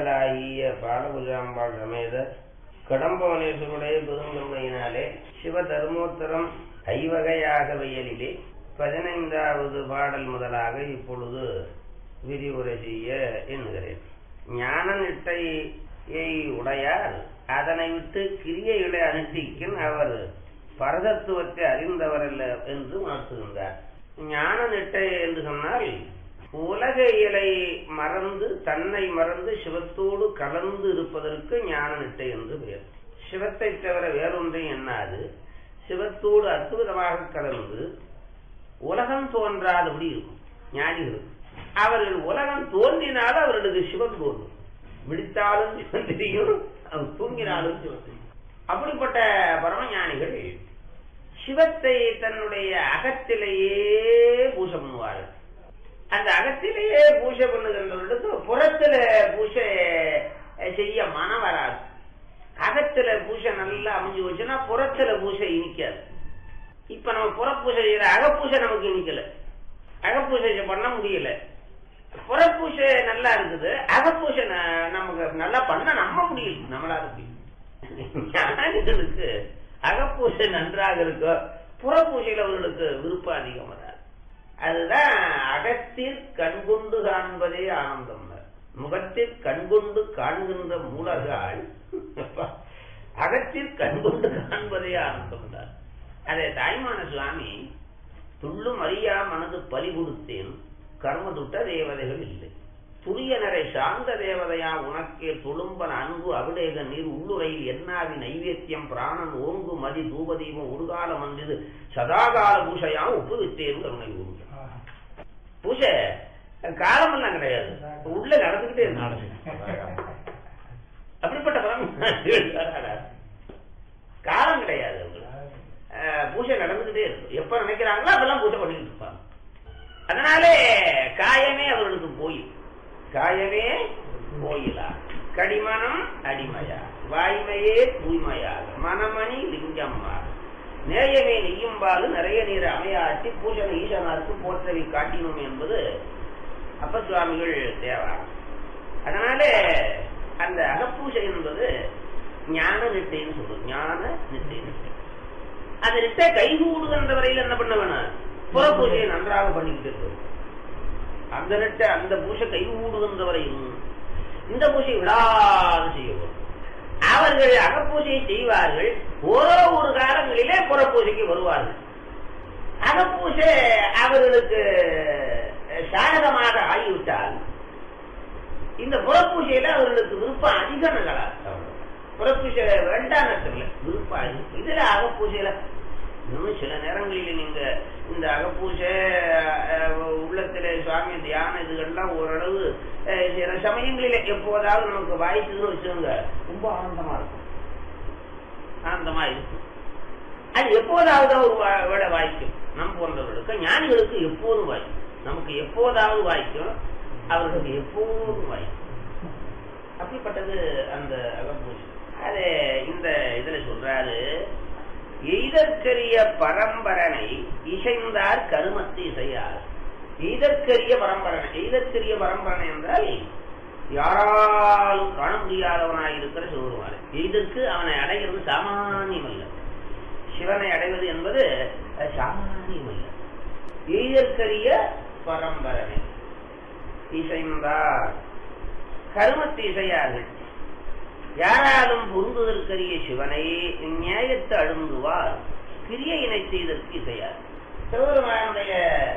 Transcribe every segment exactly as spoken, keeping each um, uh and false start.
அம்மையாளாகிய பாலகுஜாம்பாள் சமேத கடம்பவனேஸ்வருடைய பெருங்கருணையினாலே சிவ தர்மோத்தரம் ஐவகையாக வயலிலே பதினைந்தாவது பாடல் முதலாக இப்பொழுது விரிவுரை செய்ய எண்ணுகிறேன். ஞான நிட்டையை உடையார் அதனை விட்டு கிரியைகளை அனுஷ்டிக்கும் அவர் பரதத்துவத்தை அறிந்தவரல்ல என்று உணர்த்துகின்றார். ஞான நிட்டை என்று சொன்னால் உலக இயலை மறந்து தன்னை மறந்து சிவத்தோடு கலந்து இருப்பதற்கு ஞான நிட்டை என்று பெயர். சிவத்தை தவிர வேறொன்றையும் எண்ணாது சிவத்தோடு அற்புதமாக கலந்து உலகம் தோன்றாதபடி இருக்கும் ஞானிகள். அவர்கள் உலகம் தோன்றினாலும் அவர்களுக்கு சிவம் தோன்றும். விழித்தாலும் சிவம் தெரியும், அவர் தூங்கினாலும் சிவம் தெரியும். அப்படிப்பட்ட பரமஞானிகள் சிவத்தை தன்னுடைய அகத்திலேயே பூஜை பண்ணுவார்கள். அந்த அகத்திலேயே பூஜை பண்ணுகின்றவர்களுக்கு புறத்துல பூஜை செய்ய மனம் வராது. அகத்துல பூஜை நல்லா அமைஞ்சு வச்சுன்னா புறத்துல பூஜை இனிக்காது. இப்ப நம்ம புற பூஜை செய்யற அகப்பூஜை நமக்கு இனிக்கல, அகப்பூஜை பண்ண முடியல. புறப்பூஜை நல்லா இருக்குது, அகப்பூஜை நமக்கு நல்லா பண்ண நம்ம முடியல, நம்மளால முடியும். ஞானிகளுக்கு அகப்பூஜை நன்றாக இருக்கோ, புறப்பூஜையில் அவர்களுக்கு விருப்பம் அதிகம் வராது. அதுதான் அகத்தில் கண்கொண்டு காண்பதே ஆனந்தம். முகத்தில் கண்கொண்டு காண்கின்ற மூலகால் அகத்தில் கண்கொண்டு காண்பதே ஆனந்தம் தான். அதே தாய்மான சுவாமி துள்ளும் அறியா மனது பலி கொடுத்தேன் கர்ம துட்ட தேவதைகள் இல்லை துரியனரை சார்ந்த தேவதையா உனக்கே துளும்பன் அன்பு அபிடேக நீர் உள்ளுரையில் என்னாவி நைவேத்தியம் பிராணன் ஓங்கு மதி தூபதீபம் உருகாலம் வந்தது சதாகால பூசையா ஒப்பு விட்டேன் கருணை ஊர். பூசை காலமெல்லாம் கிடையாது, உள்ள நடந்துகிட்டே இருந்தாலும் அப்படிப்பட்ட காலம் கிடையாது. பூஜை நடந்துகிட்டே இருக்கும், எப்ப நினைக்கிறாங்களோ அதெல்லாம் பூஜை பண்ணிட்டு இருப்பாங்க. அதனாலே காயமே அவர்களுக்கு கோயில், காயமே கோயிலா கடிமனம் அடிமையா வாய்மையே தூய்மையாக மனமணி லிங்கம்மா நேயமே நெய்யும்பாலு நிறைய நீர் அமையாட்டி பூஜனை ஈசனாருக்கு போற்றவை காட்டினோம் என்பது அப்ப சுவாமிகள் தேவா. அதனாலே அந்த அகப்பூஜை என்பது ஞான நிட்டைன்னு சொல்றது. ஞான நிட்டை அந்த நிட்டை கைகூடுகின்ற வரையில் என்ன பண்ண வேணும், புற பூஜையை நன்றாக பண்ணிக்கிட்டு இருக்கணும். அந்த நிட்டை அந்த பூஜை கைகூடுகின்ற வரையும் இந்த பூஜை விடாது செய்யணும். அவர்கள் அகப்பூஜையை செய்வார்கள், ஓரோ ஒரு காலங்களிலே புற பூஜைக்கு வருவார்கள். அகப்பூஜை அவர்களுக்கு சாதகமாக ஆகிவிட்டால் இந்த புறப்பூஜையில அவர்களுக்கு விருப்பம் அதிகம். புறப்பூஜை வேண்டாம் விருப்பம் இதுல அகப்பூஜையில இன்னும் சில நேரங்களில் நீங்க இந்த அகப்பூஜை உள்ளத்துல சுவாமி தியானம் இதுகள்லாம் ஓரளவு சில சமயங்களில எப்போதாவது நமக்கு வாய்க்குன்னு வச்சுருங்க, ரொம்ப ஆனந்தமா இருக்கும். ஆனந்தமா இருக்கும். அது எப்போதாவது ஒரு விட வாய்க்கும். நம் போன்றவர்களுக்கு ஞானிகளுக்கு எப்போதும் வாய்க்கும். நமக்கு எப்போதாவது வாய்க்கும், அவர்களுக்கு எப்போதும் வாய்க்கும். அப்படிப்பட்டது அந்த அகப்பூஜை. அது இந்த இதுல சொல்றாரு, எய்தற்கரிய பரம்பரனை இசைந்தார் கருமத்து இசையார். எய்தற்கரிய பரம்பரனை, எய்தற்கரிய பரம்பரனை என்றால் யாராலும் காண முடியாதவனாய் இருக்கிற சிவருமாறு. எய்தற்கு அவனை அடைகிறது சாமானியம் அல்ல, சிவனை அடைவது என்பது சாமானியம் அல்ல. எய்தற்கரிய பரம்பரனை இசைந்தார் கருமத்து இசையார்கள். யாராலும் பொருந்துதற்கரிய சிவனை நியாயத்தை அழுந்துவார் கிரியையினை செய்தற்கு இசையார். சிவபெருமானுடைய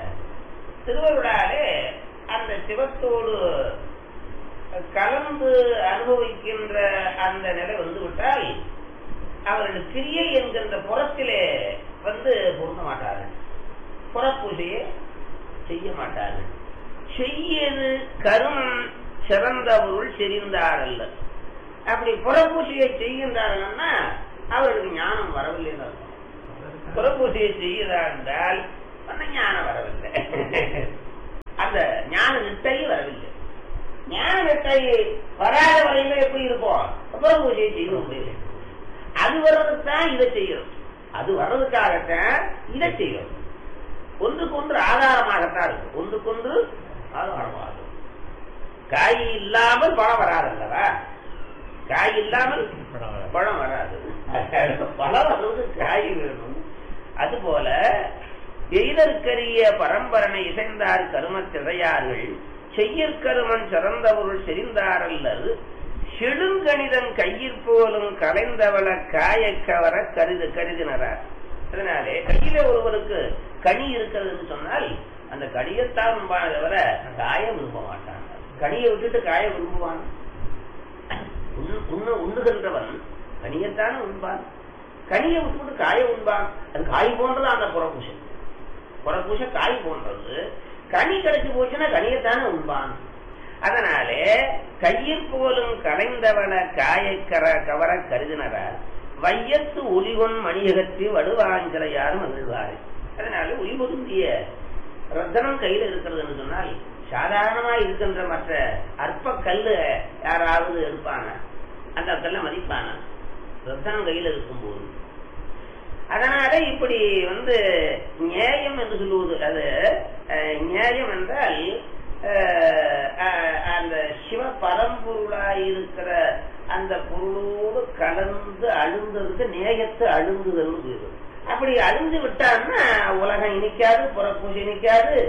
திருவருளாலே அந்த சிவத்தோடு கலந்து அனுபவிக்கின்ற அந்த நிலை வந்து விட்டால் அவர்கள் கிரியை என்கின்ற புறத்திலே வந்து பொருந்த மாட்டார்கள், புறப்பூஜையை செய்ய மாட்டார்கள். செய்யது கரும் சிறந்த பொருள் செறிந்தாரல்ல. அப்படி புறப்பூசையை செய்கின்றார்கள்னா அவர்களுக்கு ஞானம் வரவில்லை. புறப்பூசையை செய்கிறார் என்றால் ஞானம் வரவில்லை, அந்த ஞான நிட்டையும் வரவில்லை. ஞான நிட்டை வராத வரையில எப்படி இருக்கும், புறப்பூசையை செய்ய முடியல. அது வர்றதுக்குத்தான் இதை செய்யணும், அது வர்றதுக்காகத்தான் இதை செய்யணும். ஒன்றுக்கொன்று ஆதாரமாகத்தான் இருக்கும், ஒன்றுக்கொன்று ஆதாரமாக. காய் இல்லாமல் பழம் வராதல்லவா? காய் இல்லாமல் பழம் வராது. பழம் வர்றது காய் வேணும். அதுபோல எய்தற்கரிய பரம்பரனை இசைந்தார் கருமத்திழையார்கள் செய்யற்கருமன் சிறந்தவருள் செறிந்தாரல்லர் செடுங்கணிதன் கையிற்போலும் கலைந்தவள காயக்கவர கருது கருதினார். அதனாலே கையில ஒருவருக்கு கனி இருக்கிறதுன்னு சொன்னால் அந்த கனியத்தான் விரும்பான தவிர காய விரும்ப மாட்டான். கனியை விட்டுட்டு காய விரும்புவான். உண்ணுகின்றவன் கனியத்தான உண்பான். கனியை விட்டுவிட்டு காய உண்பான். அது காய் போன்றது. அந்த புறப்பூசை புறப்பூசை காய் போன்றது. கனி கிடைச்சு போச்சுன்னா கனியத்தான உண்பான். அதனாலே கையில் போலும் கலைந்தவன காயக்கர கவர கருதினார் வையத்து ஒளிவன் மணியகற்றி வடுவாஞ்சலையாரும் மகிழ்வாரு. அதனால ஒளி பொருந்திய ரத்தனம் கையில் இருக்கிறதுன்னு சொன்னால் சாதாரணமா இருக்கின்ற மற்ற அற்ப கல்லு யாராவது எடுப்பான அந்த கல்ல மதிப்பான ரத்தனம் கையில் இருக்கும்போது. அதனால இப்படி வந்து நியாயம் என்று சொல்லுவது. அது நியாயம் என்றால் அந்த சிவ பரம்பொருளாயிருக்கிற அந்த பொருளோடு கலந்து அழுந்ததுக்கு நேயத்து அழுந்துதல். அப்படி அழுந்து விட்டான்னா உலகம் இனிக்காது, புறப்பூசி இனிக்காது.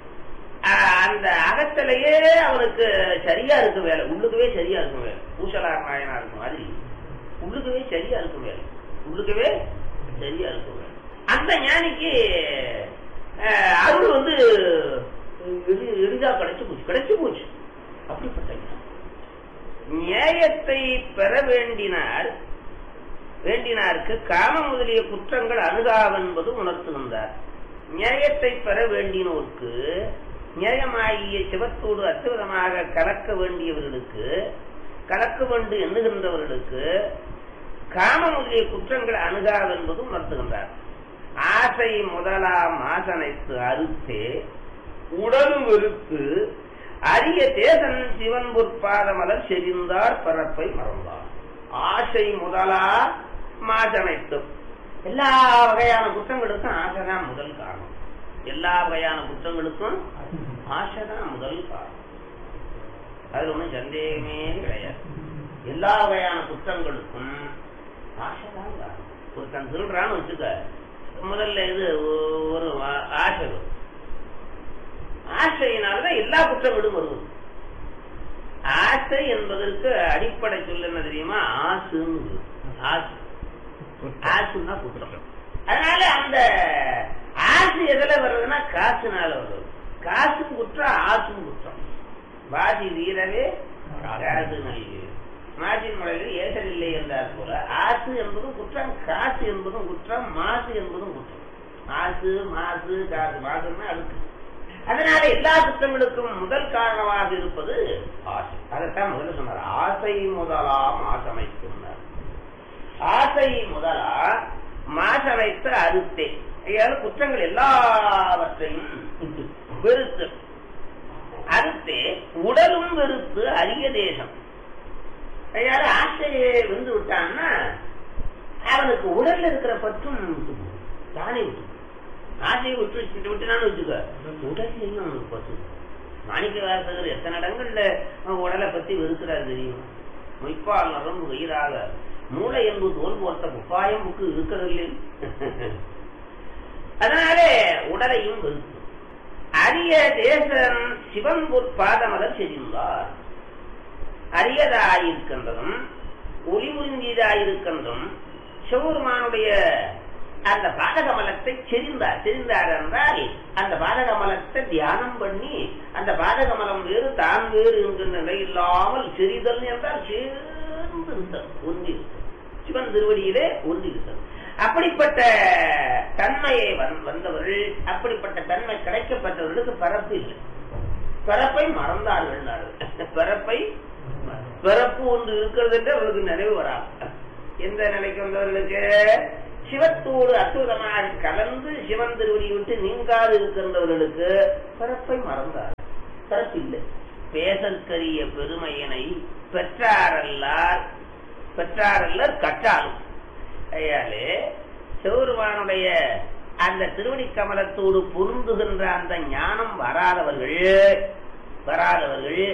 அந்த அகத்திலேயே அவனுக்கு சரியா இருக்கும் வேலை, உள்ளுக்கவே சரியா இருக்கும் வேலை. பூசலார் நாயனா இருக்கும் மாதிரி உள்ளுக்கவே சரியா இருக்கும் வேலை, உள்ளுக்கவே சரியா இருக்கும் வேலை. அந்த ஞானிக்கு அருள் வந்து எளிதா கிடைச்சு போச்சு கிடைச்சு போச்சு அப்படிப்பட்ட நியாயத்தை பெற வேண்டினார் வேண்டினாருக்கு காம முதலிய குற்றங்கள் அணுகாவென்பது உணர்த்துகின்றார். நியாயத்தை பெற வேண்டினோருக்கு நியாயமாகிய சிவத்தோடு அற்புதமாக கலக்க வேண்டியவர்களுக்கு கலக்க வேண்டு எண்ணுகின்றவர்களுக்கு காம முதலிய குற்றங்கள் அணுகாவென்பது உணர்த்துகின்றார். ஆசை முதலாம் ஆசனைத்து அறுத்தே உடலும் வெறுத்து அரிய தேசன் சிவன் பொற்பாத மலர் செறிந்தார் பரப்பை மறந்தார். ஆசை முதலா மாசனைத்தும் எல்லா வகையான குற்றங்களுக்கும் ஆசைதான் முதல் காரணம். எல்லா வகையான குற்றங்களுக்கும் ஆசைதான் முதல் காரணம். அது ஒன்றும் சந்தேகமே கிடையாது. எல்லா வகையான குற்றங்களுக்கும் ஆசைதான் காரணம். ஒருத்தன் திருடுறான்னு வச்சுக்க, முதல்ல இது ஒரு ஆசை. ஆசையினால்தான் எல்லா குற்றங்களும் வருவது. ஆசை என்பதற்கு அடிப்படை சொல்ல என்ன தெரியுமா? ஆசுன்னு. ஆசு ஆசுன்னா குற்றம். அதனால அந்த ஆசு எதுல வர்றதுன்னா காசுனால வருது. காசும் குற்றம், ஆசும் குற்றம். வாதி வீரவே காசு நல்கி மாசின் முறையில் ஏசல் இல்லை என்றார் போல ஆசு என்பதும் குற்றம், காசு என்பதும் குற்றம், மாசு என்பதும் குற்றம். ஆசு மாசு காசு மாசுன்னா அதுக்கு. அதனால எல்லா குற்றங்களுக்கும் முதல் காரணமாக இருப்பது ஆசை. அதைத்தான் முதல்ல சொன்னார். ஆசை முதலா மாசமைத்து. ஆசை முதலா மாசமைத்து அறுத்தே. குற்றங்கள் எல்லாவற்றையும் வெறுத்து அறுத்தே உடலும் வெறுத்து அரிய தேசம். ஆசையை விருந்து விட்டான்னா அவனுக்கு உடல்ல இருக்கிற பற்றும் தானே விட்டு ஆசையை விட்டு விட்டுனான்னு வச்சுக்க, உடல்லையும் அவனுக்கு பற்று. மாணிக்க வாசகர் எத்தனை இடங்கள்ல உடலை பத்தி வெறுக்கிறார் தெரியும். மொய்ப்பால் நரம்பு வயிறாக மூளை என்பது தோல் போர்த்த உபாயம் புக்கு இருக்கிறது. அதனாலே உடலையும் வெறுத்து அரிய தேசம் சிவன் பொற்பாதமலர் செறிந்தார். அரியதாயிருக்கின்றதும் ஒளி முறிந்ததாயிருக்கின்றும் சிவபெருமானுடைய அந்த பாதகமலத்தை செறிந்தார். செறிந்தார் என்றால் அந்த பாதகமலத்தை தியானம் பண்ணி அந்த பாதகமலம் வேறு தான் வேறு என்கின்ற நிலை இல்லாமல் செறிதல் என்றால் சேர்ந்து இருந்தது, ஒன்றி இருந்தது. சிவன் திருவடியிலே ஒன்றி இருந்தது. அப்படிப்பட்ட தன்மையை வந்தவர்கள், அப்படிப்பட்ட தன்மை கிடைக்கப்பட்டவர்களுக்கு பரப்பு இல்லை. பிறப்பை மறந்தார்கள். பிறப்பை பிறப்பு ஒன்று இருக்கிறது என்று அவர்களுக்கு நினைவு வராது. எந்த நிலைக்கு வந்தவர்களுக்கு? சிவத்தோடு அற்புதமாக கலந்து சிவன் திருவடியை விட்டு நீங்காது இருக்கின்றவர்களுக்கு பிறப்பை மறந்தார். பிறப்பு இல்லை. பேசற்கரிய பெருமையினை பெற்றாரல்லார் பெற்றாரல்லர் கற்றாலும். ஐயாலே சிவபெருமானுடைய அந்த திருவடி கமலத்தோடு பொருந்துகின்ற அந்த ஞானம் வராதவர்கள் வராதவர்கள்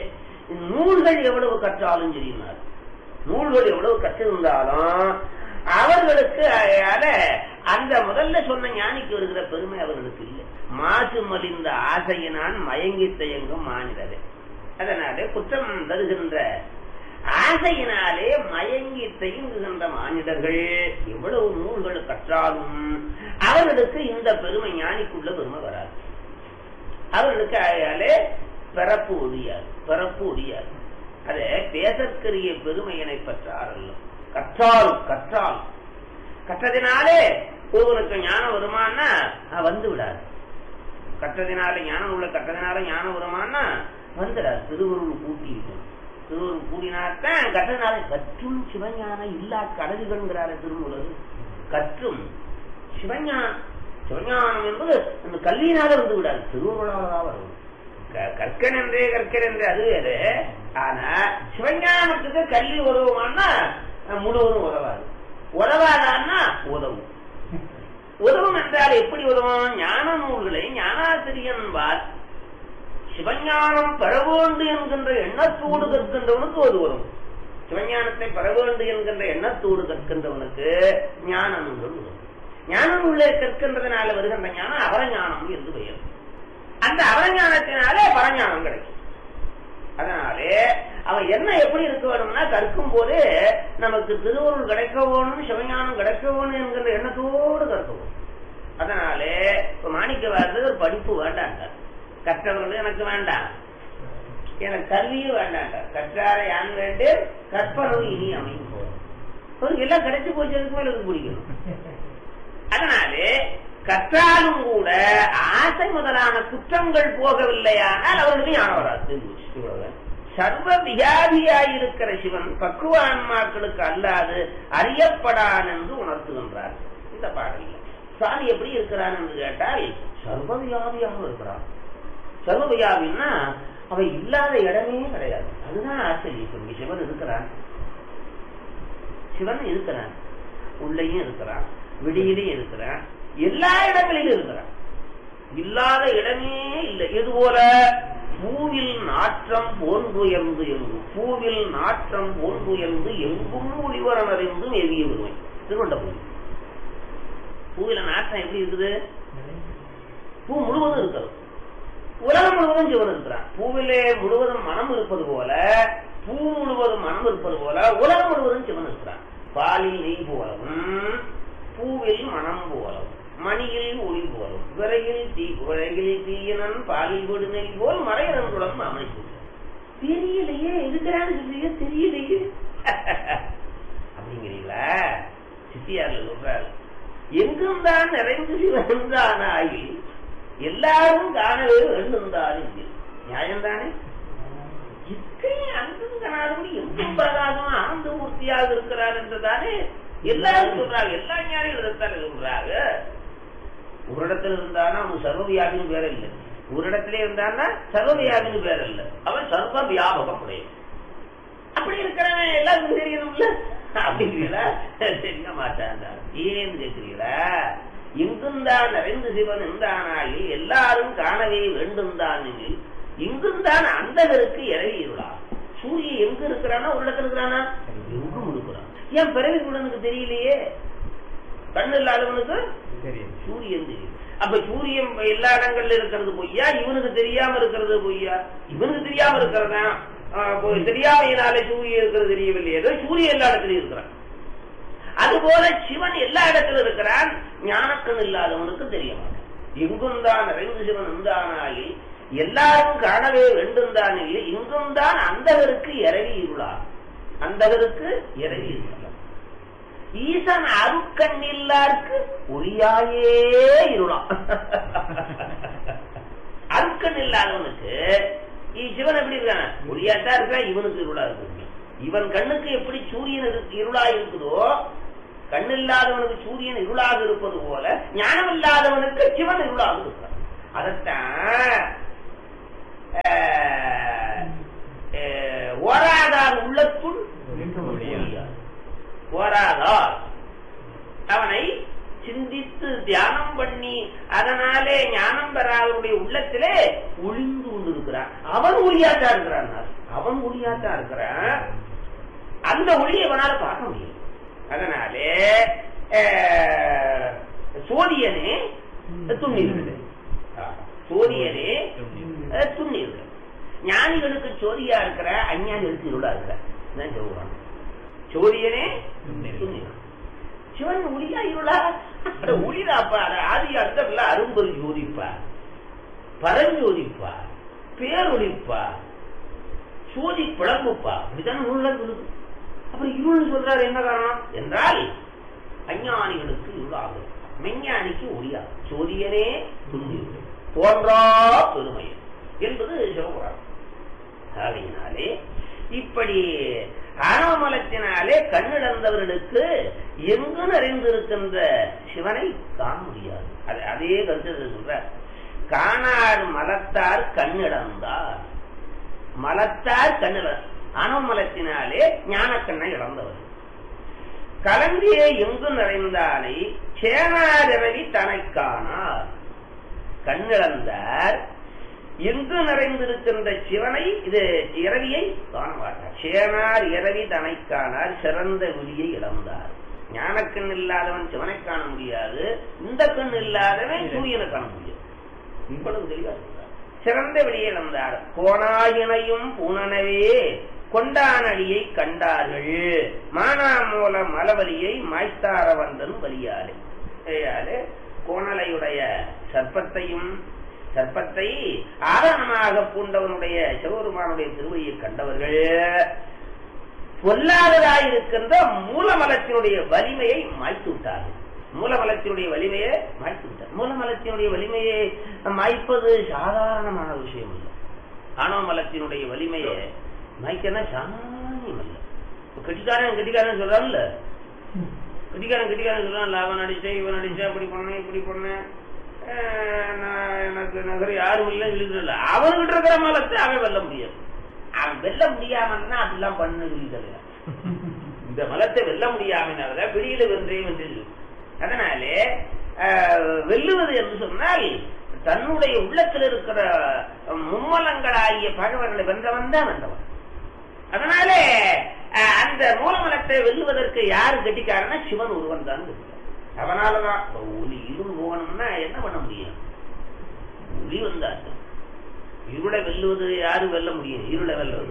நூல்கள் எவ்வளவு கற்றாலும் சரினார். நூல்கள் எவ்வளவு கற்றிருந்தாலும் அவர்களுக்கு அந்த முதல்ல சொன்ன ஞானிக்கு வருகிற பெருமை அவர்களுக்கு இல்லை. மாசு மலிந்த ஆசையினான் மயங்கி தயங்கும் மாநிலரே. அதனாலே குற்றம் தருகின்ற ஆசையினாலே மயங்கி தயங்குகின்ற மானிடர்கள் எவ்வளவு நூல்கள் கற்றாலும் அவர்களுக்கு இந்த பெருமை ஞானிக்குள்ள பெருமை வராது. அவர்களுக்கு ஆயாலே பிறப்பு ஒழியாது, பிறப்பு ஒழியாது. அதே பேசற்கரிய பெருமையினை பெற்றாரல்ல. கற்றால் கற்றால் கற்றதினாலே ஒருவனுக்கு ஞானம் வருமானா வந்து விடாது. கற்றதினால ஞானம் உள்ள கற்றதினால ஞானம் வருமானா வந்துடாது. திருவருள் கூட்டிவிடும். திருவருள் கூடினாத்தான் கற்றதினால கற்றும் சிவஞானம் இல்லா கடல்கள்ங்கிறார திருமுருகர். கற்றும் சிவஞானம், சிவஞானம் என்பது அந்த கல்வியினால வந்து விடாது, திருவருளாலதான் வரும். கற்கன் என்றே கற்கன் என்றே அது வேறு. ஆனா சிவஞானத்துக்கு கல்வி உதவுமானா முழுவதும் உதவாது. உதவாதான்னா உதவும். உதவும் என்றால் எப்படி உதவும்? ஞான நூல்களை ஞானாசிரியன்பால் சிவஞானம் பெற வேண்டும் என்கின்ற எண்ணத்தோடு கற்கின்றவனுக்கு அது வரும். சிவஞானத்தை பெற வேண்டும் என்கின்ற எண்ணத்தோடு கற்கின்றவனுக்கு ஞான நூல்கள் வரும். ஞான நூலை கற்கின்றதுனால வருகின்ற ஞானம் அபரஞானம் என்று பெயர். அந்த அபரஞானத்தினாலே பரஞானம் கிடைக்கும். அதனாலே அவன் என்ன எப்படி இருக்க வேணும்னா கற்கும் போதே நமக்கு திருவருள் கிடைக்க வேணும், சிவஞானம் கிடைக்க வேணும் என்கிற எண்ணத்தோடு கற்கவும். அதனாலே இப்ப மாணிக்கவாசகர் ஒரு படிப்பு வேண்டாண்டார். கற்றவர்கள் எனக்கு வேண்டாம், எனக்கு கல்வியும் வேண்டாண்டார். கற்றார யான் வேண்டு கற்பனவு இனி அமையும் போதும். ஒரு எல்லாம் கிடைச்சு போச்சதுக்கு மேல எனக்கு பிடிக்கணும். அதனாலே கற்றாலும் கூட ஆசை முதலான குற்றங்கள் போகவில்லையானால் அவர்களுக்கு ஞானம் வராது. சர்வ வியாதியாயிருக்கிற சிவன் பக்குவான்மாக்களுக்கு அல்லாது அறியப்படான் என்று உணர்த்துகின்றார் இந்த பாடலில். சாமி எப்படி இருக்கிறான் என்று கேட்டால் சர்வ வியாதியாக இருக்கிறான். சர்வ வியாதின்னா அவை இல்லாத இடமே கிடையாது. அதுதான் ஆச்சரியம். சிவன் இருக்கிறான், சிவன் இருக்கிறான், உள்ளேயும் இருக்கிறான், வெளியிலையும் இருக்கிறான், எல்லா இடங்களிலும் இருக்கிறான். இல்லாத இடமே இல்லை. இது போல பூவில் நாற்றம் போன்றுயர்ந்து எங்கும், பூவில் நாற்றம் போன்றுயர்ந்து எங்கும் ஒளிவரனறிந்தும் எவிய வருவை. திருவண்டபுரி பூவில நாற்றம் எப்படி இருக்குது? பூ முழுவதும் இருக்கிறது. உலகம் முழுவதும் சிவன் இருக்கிறான். பூவிலே முழுவதும் மனம் இருப்பது போல, பூ முழுவதும் மனம் இருப்பது போல உலகம் முழுவதும் சிவன் இருக்கிறான். பாலில் நெய் போலவும் பூவில் மனம் போலவும் மணியில் ஒளி போலும் விரையில் தீ விரையில் தீயனன் பாலில் விடு நெய் போல் மறையனன்குளம் அமைப்பு. தெரியலையே இருக்கிறான்னு சொல்லியே தெரியலையே அப்படிங்கிறீங்களா? சித்தியார்ல சொல்றாரு, எங்கும் தான் நிறைந்து சிவந்தானாகி எல்லாரும் காணவே வேண்டும்தான். நியாயம்தானே? இத்தனை அங்கும் காணாதபடி எங்கும் பிரகாசம் ஆனந்த மூர்த்தியாக இருக்கிறார் என்றுதானே எல்லாரும் சொல்றாங்க. எல்லா ஞானிகள் இருந்தாலும் சொல்றாங்க. ஒரு இடத்துல இருந்தானா அவன் சர்வவியாபின்னு பேர இல்லை, ஒரு இடத்துல இருந்தான்னா சர்வவியாபின்னு பேர இல்லை, அவன் சர்வ வியாபகம் உடையவன். அப்படி இருக்கிறவன் எல்லாருக்கும் தெரியணும்ல. அப்படிங்கிறீங்களா? தெரிய மாட்டான். ஏன்னு கேட்கிறீங்களா? இங்குந்தான் நிறைந்து சிவன் இருந்தானாகி எல்லாரும் காணவே வேண்டும் தான். இங்குந்தான் அந்தகருக்கு இறவியுள்ளா. சூரியன் எங்க இருக்கிறானா ஒரு இடத்துல இருக்கிறானா? எங்கும் இருக்கிறான். ஏன் பிறவி குடனுக்கு தெரியலையே? கண்ணு இல்லாதவனுக்கு சூரியன் தெரியும். அப்ப சூரியன் எல்லா இடங்கள்ல இருக்கிறது பொய்யா? இவனுக்கு தெரியாம இருக்கிறது பொய்யா? இவனுக்கு தெரியாம இருக்கிறதா? தெரியாமையினாலே சூரியன் இருக்கிறது தெரியவில்லையே. சூரியன் எல்லா இடத்துலயும் இருக்கிறான். அதுபோல சிவன் எல்லா இடத்துல இருக்கிறான். ஞானக்கண் இல்லாதவனுக்கு தெரிய மாட்டான். எங்கும் தான் நிறைந்து சிவன் இருந்தானாகி எல்லாரும் காணவே வேண்டும் தான் இல்லை, இங்கும் தான் அந்தகருக்கு இறவி இருளா. அந்தகருக்கு இறவி இருளா. ஈசன் அருக்கண் இல்லாருக்கு ஒளியாயே இருளாம். அருக்கண் இல்லாதவனுக்கு சிவன் எப்படி இருக்கான? ஒளியாத்தான் இருக்கா, இவனுக்கு இருளா இருக்கு. இவன் கண்ணுக்கு எப்படி சூரியன் இருளா இருக்குதோ, கண்ணில்லாதவனுக்கு சூரியன் இருளாக இருப்பது போல ஞானம் இல்லாதவனுக்கு சிவன் இருளாக இருக்கிறான். அதத்தான் ஓராதார் உள்ளத்துள் ஓராதார் அவனை சிந்தித்து தியானம் பண்ணி அதனாலே ஞானம் பெறாதவருடைய உள்ளத்திலே ஒளிந்து கொண்டிருக்கிறான். அவன் ஒளியாத்தான் இருக்கிறான். அவன் ஒளியாத்தான் இருக்கிறான். அந்த ஒளியை அவனால பார்க்க முடியும். அதனாலே சோதியனே துண்ணீர்கள், சோதியனே துண்ணீர்கள். ஞானிகளுக்கு சோதியா இருக்கிற, அஞ்ஞானிகளுக்கு இருளா இருக்கிற சொல்றான். சோதியனே துண்ணீர்கள். சிவன் ஒளியா இருளா? ஒளிதாப்பா. ஆதி அர்த்தம் அரும்பொரு ஜோதிப்பா, பரஞ்சோதிப்பா, பேரொழிப்பா, சோதி பிளம்புப்பா. இப்படித்தான் நூல்கள் சொல்லுது. அப்புறம் இருள்னு சொல்றாரு. என்ன காரணம் என்றால் அஞ்ஞானிகளுக்கு இருளாகும், மெஞ்ஞானிக்கு ஒளியாகும். சோதியனே துண்ணியது தோன்றா பெருமை என்பது சிவபுராணம். ஆகையினாலே இப்படி ஆணவமலத்தினாலே கண்ணிழந்தவர்களுக்கு எங்கு நிறைந்திருக்கின்ற சிவனை காண முடியாது. அதே கருத்து சொல்ற. காணார் மலத்தார் கண்ணிழந்தார். மலத்தார் கண்ணிழ ஆணவமலத்தினாலே ஞான கண்ணை இழந்தவர். கலந்தியே எங்கு நிறைந்தாலே சேனார் இரவி தனை காணார். கண்ணிழந்தார் எங்கு நிறைந்திருக்கின்ற சிவனை, இது இரவியை காண மாட்டார். சேனார் இரவி தனை காணார், சிறந்த ஒளியை இழந்தார். ஞானக்கண் இல்லாதவன் சிவனை காண முடியாது, இந்த கண் இல்லாதவன் சூரியனை காண முடியாது. இவ்வளவு தெளிவா சொல்றார். சிறந்த வெளியை இழந்தார். கோணாயினையும் பூனனவே கொண்டானடியை கண்டார்கள். மானாமூல மலவலியை மாய்த்தார வந்தன் வலியாலே. கோணலையுடைய சர்ப்பத்தையும் சர்ப்பத்தை ஆரணமாக பூண்டவனுடைய சிவபெருமானுடைய திருவடியை கண்டவர்கள் பொல்லாததாயிருக்கின்ற மூலமலத்தினுடைய வலிமையை மாய்த்து விட்டார்கள். மூலமலத்தினுடைய வலிமையை மாய்த்து விட்டார். மூலமலத்தினுடைய வலிமையை மாய்ப்பது சாதாரணமான விஷயம் இல்லை. ஆணவ மலத்தினுடைய வலிமையை மாய்க்கனா சாமானியம் இல்லை. கெட்டிக்காரன் கெட்டிக்காரன் சொல்றான்ல, கெட்டிக்காரன் கெட்டிக்காரன் சொல்றான். அவன் அடிச்சேன், இவன் அடிச்சேன், அப்படி பண்ணேன், இப்படி பண்ணேன், எனக்கு நகர் யாரும் இல்லை சொல்லிட்டு அவன்கிட்ட இருக்கிற மலத்தை அவன் வெல்ல முடியாது. அவன் வெல்ல முடியாமன்னா அதெல்லாம் பண்ண சொல்லிட்டு இந்த மலத்தை வெல்ல முடியாமனால வெளியில வென்றேன் என்று. அதனாலே வெல்லுவது என்று சொன்னால் தன்னுடைய உள்ளத்தில் இருக்கிற மும்மலங்களாகிய பகவர்களை வென்றவன் தான் வென்றவன். அதனாலே அந்த மூலமலத்தை வெல்லுவதற்கு யாரு கட்டிக்காரன்னா சிவன் ஒருவன் தான். அவனாலதான் ஒளி இருள் போகணும்னா என்ன பண்ண முடியும்? ஒளி வந்தாச்சு. இருளை வெல்லுவது யாரு வெல்ல முடியும்? இருளை வெல்லுவது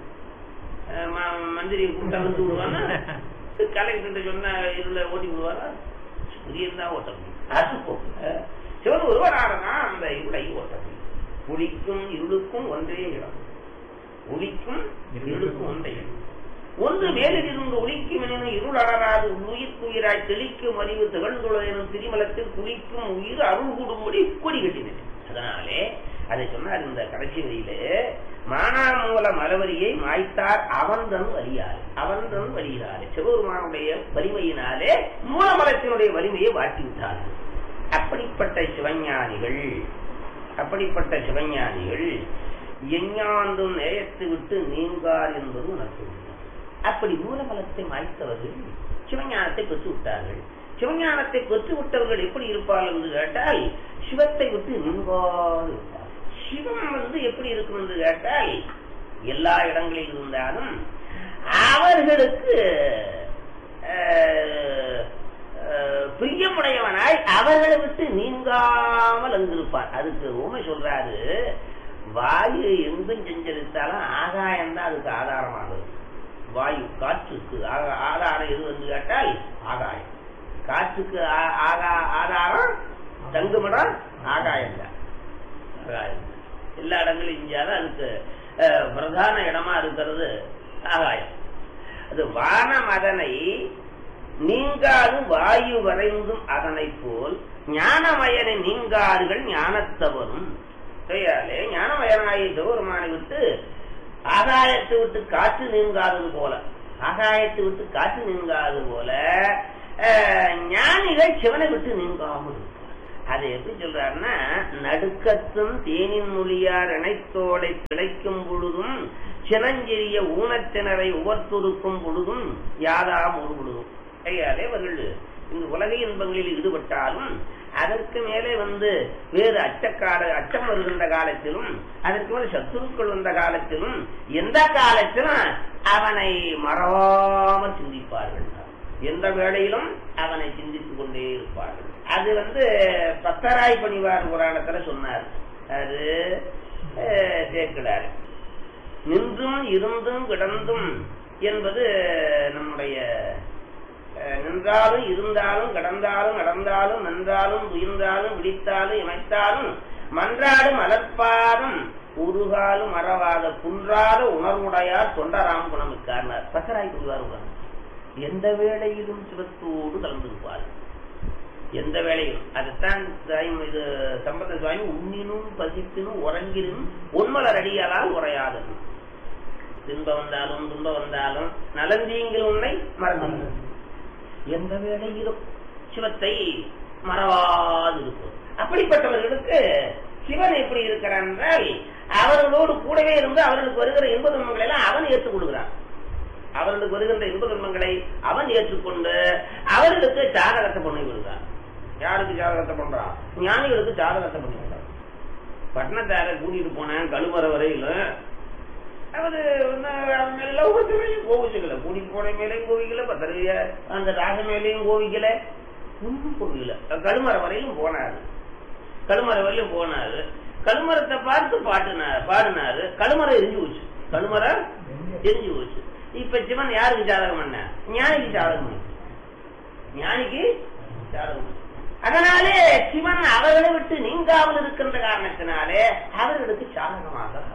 மந்திரி கூட்டா வந்து விடுவானா? கலெக்டர் சொன்னா இருளை ஓட்டி விடுவாரா? சூரியன் தான் ஓட்ட முடியும். அது போக சிவன் ஒருவராகதான் அந்த இருளை ஓட்ட முடியும். ஒளிக்கும் இருளுக்கும் ஒன்றே இடம். ஒளிக்கும் இருளுக்கும் ஒன்றே இடம். ஒன்று மேலிருந்து ஒளிக்கும் எனும் இருள் அடராது உயிர்க்குயிராய் தெளிக்கும் அறிவு திகழ்ந்துள்ள எனும் திரிமலத்தில் குளிக்கும் உயிர் அருள் கூடும்படி கொடி கட்டினேன். அதனாலே அதை சொன்னார் இந்த கடைசி வரியிலே. மானாமூல மலவரியை மாய்த்தார் அவன்தன் வலியாறு. அவன்தன் வலியாறு சிவபெருமானுடைய வலிமையினாலே மூலமலத்தினுடைய வலிமையை வாட்டி விட்டார்கள். அப்படிப்பட்ட சிவஞானிகள் அப்படிப்பட்ட சிவஞானிகள் எஞ்ஞாண்டும் நேயத்தை விட்டு நீங்கார் என்பது உனக்கு. அப்படி மூலமலத்தை மாய்த்தவர்கள் சிவஞானத்தை பெற்று விட்டார்கள். சிவஞானத்தை பெற்று விட்டவர்கள் எப்படி இருப்பார்கள் என்று கேட்டால் சிவத்தை விட்டு நீங்காது இருப்பார். சிவம் வந்து எப்படி இருக்கும் என்று கேட்டால் எல்லா இடங்களில் இருந்தாலும் அவர்களுக்கு பிரியமுடையவனாய் அவர்களை விட்டு நீங்காமல் அங்கிருப்பார். அதுக்கு ஊமை சொல்றாரு, வாயு எங்கும் செஞ்சரித்தாலும் ஆகாயம்தான் அதுக்கு ஆதாரமாகுது. வாயு காற்றுக்கு ஆதாரம் எது என்று கேட்டால் ஆகாயம். காற்றுக்கு ஆதாரம் தங்குமிடம் ஆகாயம் தான். ஆகாயம் எல்லா இடங்களும் இஞ்சாலும் அதுக்கு பிரதான இடமா இருக்கிறது ஆகாயம். அது வானம் அதனை நீங்காது வாயு வரைந்தும் அதனை போல் ஞானமயனை நீங்கார்கள் ஞானத்தவரும். ஞானமயனாகிய சிவபெருமானை விட்டு ஆகாயத்தை விட்டு காற்று நீங்காதது போல ஆகாயத்தை விட்டு காற்று நீங்காதது போல ஞானிகள் சிவனை விட்டு நீங்காமல் இருப்பார். அதை எப்படி சொல்றாருன்னா, நடுக்கத்தும் தேனின் மொழியார் இணைத்தோடை பிழைக்கும் பொழுதும் சினஞ்செறிய ஊனத்தினரை உவர்த்துருக்கும் பொழுதும் யாதாம் ஒரு பொழுதும் கையாலே அவர்கள் இந்த உலக இன்பங்களில் ஈடுபட்டாலும் அதற்கு மேலே வந்து வேறு அச்சக்கால அச்சம் வருகின்ற காலத்திலும் அதற்கு மேலே சத்துருக்கள் வந்த காலத்திலும் எந்த காலத்திலும் அவனை மறவாமல் சிந்திப்பார்கள். எந்த வேளையிலும் அவனை சிந்தித்துக் கொண்டே இருப்பார்கள். அது வந்து பத்தராய் பணிவார் புராணத்துல சொன்னார். அது சேர்க்கிறார். நின்றும் இருந்தும் கிடந்தும் என்பது நம்முடைய நின்றாலும் இருந்தாலும் கடந்தாலும் நடந்தாலும் நன்றாலும் துயின்றாலும் விழித்தாலும் இமைத்தாலும் மன்றாடும் அலற்பாடும் உருகாலும் மறவாத குன்றாத உணர்வுடையார் தொண்டராம் குணமிக்கார். பத்தராய் பணிவார் எந்த வேளையிலும் சிவத்தோடு கலந்திருப்பார். எந்த வேளையிலும் அதுதான் இது சம்பந்த சுவாமி உண்ணினும் பசிப்பினும் உறங்கினும் உண்மலர் அடியாலால் உரையாது. துன்ப வந்தாலும் துன்ப வந்தாலும் நலந்தீங்கில் உன்னை மறந்து எந்த வேளையிலும் சிவத்தை மறவாது இருக்கும். அப்படிப்பட்டவர்களுக்கு சிவன் எப்படி இருக்கிறான் என்றால் அவர்களோடு கூடவே இருந்து அவர்களுக்கு வருகிற இன்ப துன்பங்களை எல்லாம் அவன் ஏற்றுக் கொடுக்கிறான். அவர்களுக்கு வருகின்ற இன்ப துன்பங்களை அவன் ஏற்றுக்கொண்டு அவர்களுக்கு ஜாதகத்தை பண்ணி விடுகிறான். யாருக்கு ஜாதகத்தை பண்றான்? ஞானிகளுக்கு ஜாதகத்தை பண்ணி விடுறான். பட்டணத்தார கூட்டிட்டு போனேன் கழுவற வரையில அவரு மேலையும் கோவிச்சுக்கல, கூட்டிட்டு போன மேலையும் கோவிக்கல, பத்திரைய அந்த ராக மேலையும் கோவிக்கல, ஒன்றும் கோவிக்கல. கழுமர வரையிலும் போனாரு. கழுமர வரையிலும் போனாரு. கழுமரத்தை பார்த்து பாட்டுனாரு பாடினாரு. கழுமரம் எரிஞ்சு போச்சு. கழுமரம் எரிஞ்சு போச்சு. இப்ப சிவன் யாருக்கு ஜாதகம் பண்ண? ஞானிக்கு ஜாதகம் பண்ண. ஞானிக்கு ஜாதகம் பண்ண. அதனாலே சிவன் அவர்களை விட்டு நீங்காமல் இருக்கின்ற காரணத்தினாலே அவர்களுக்கு சாதகமாக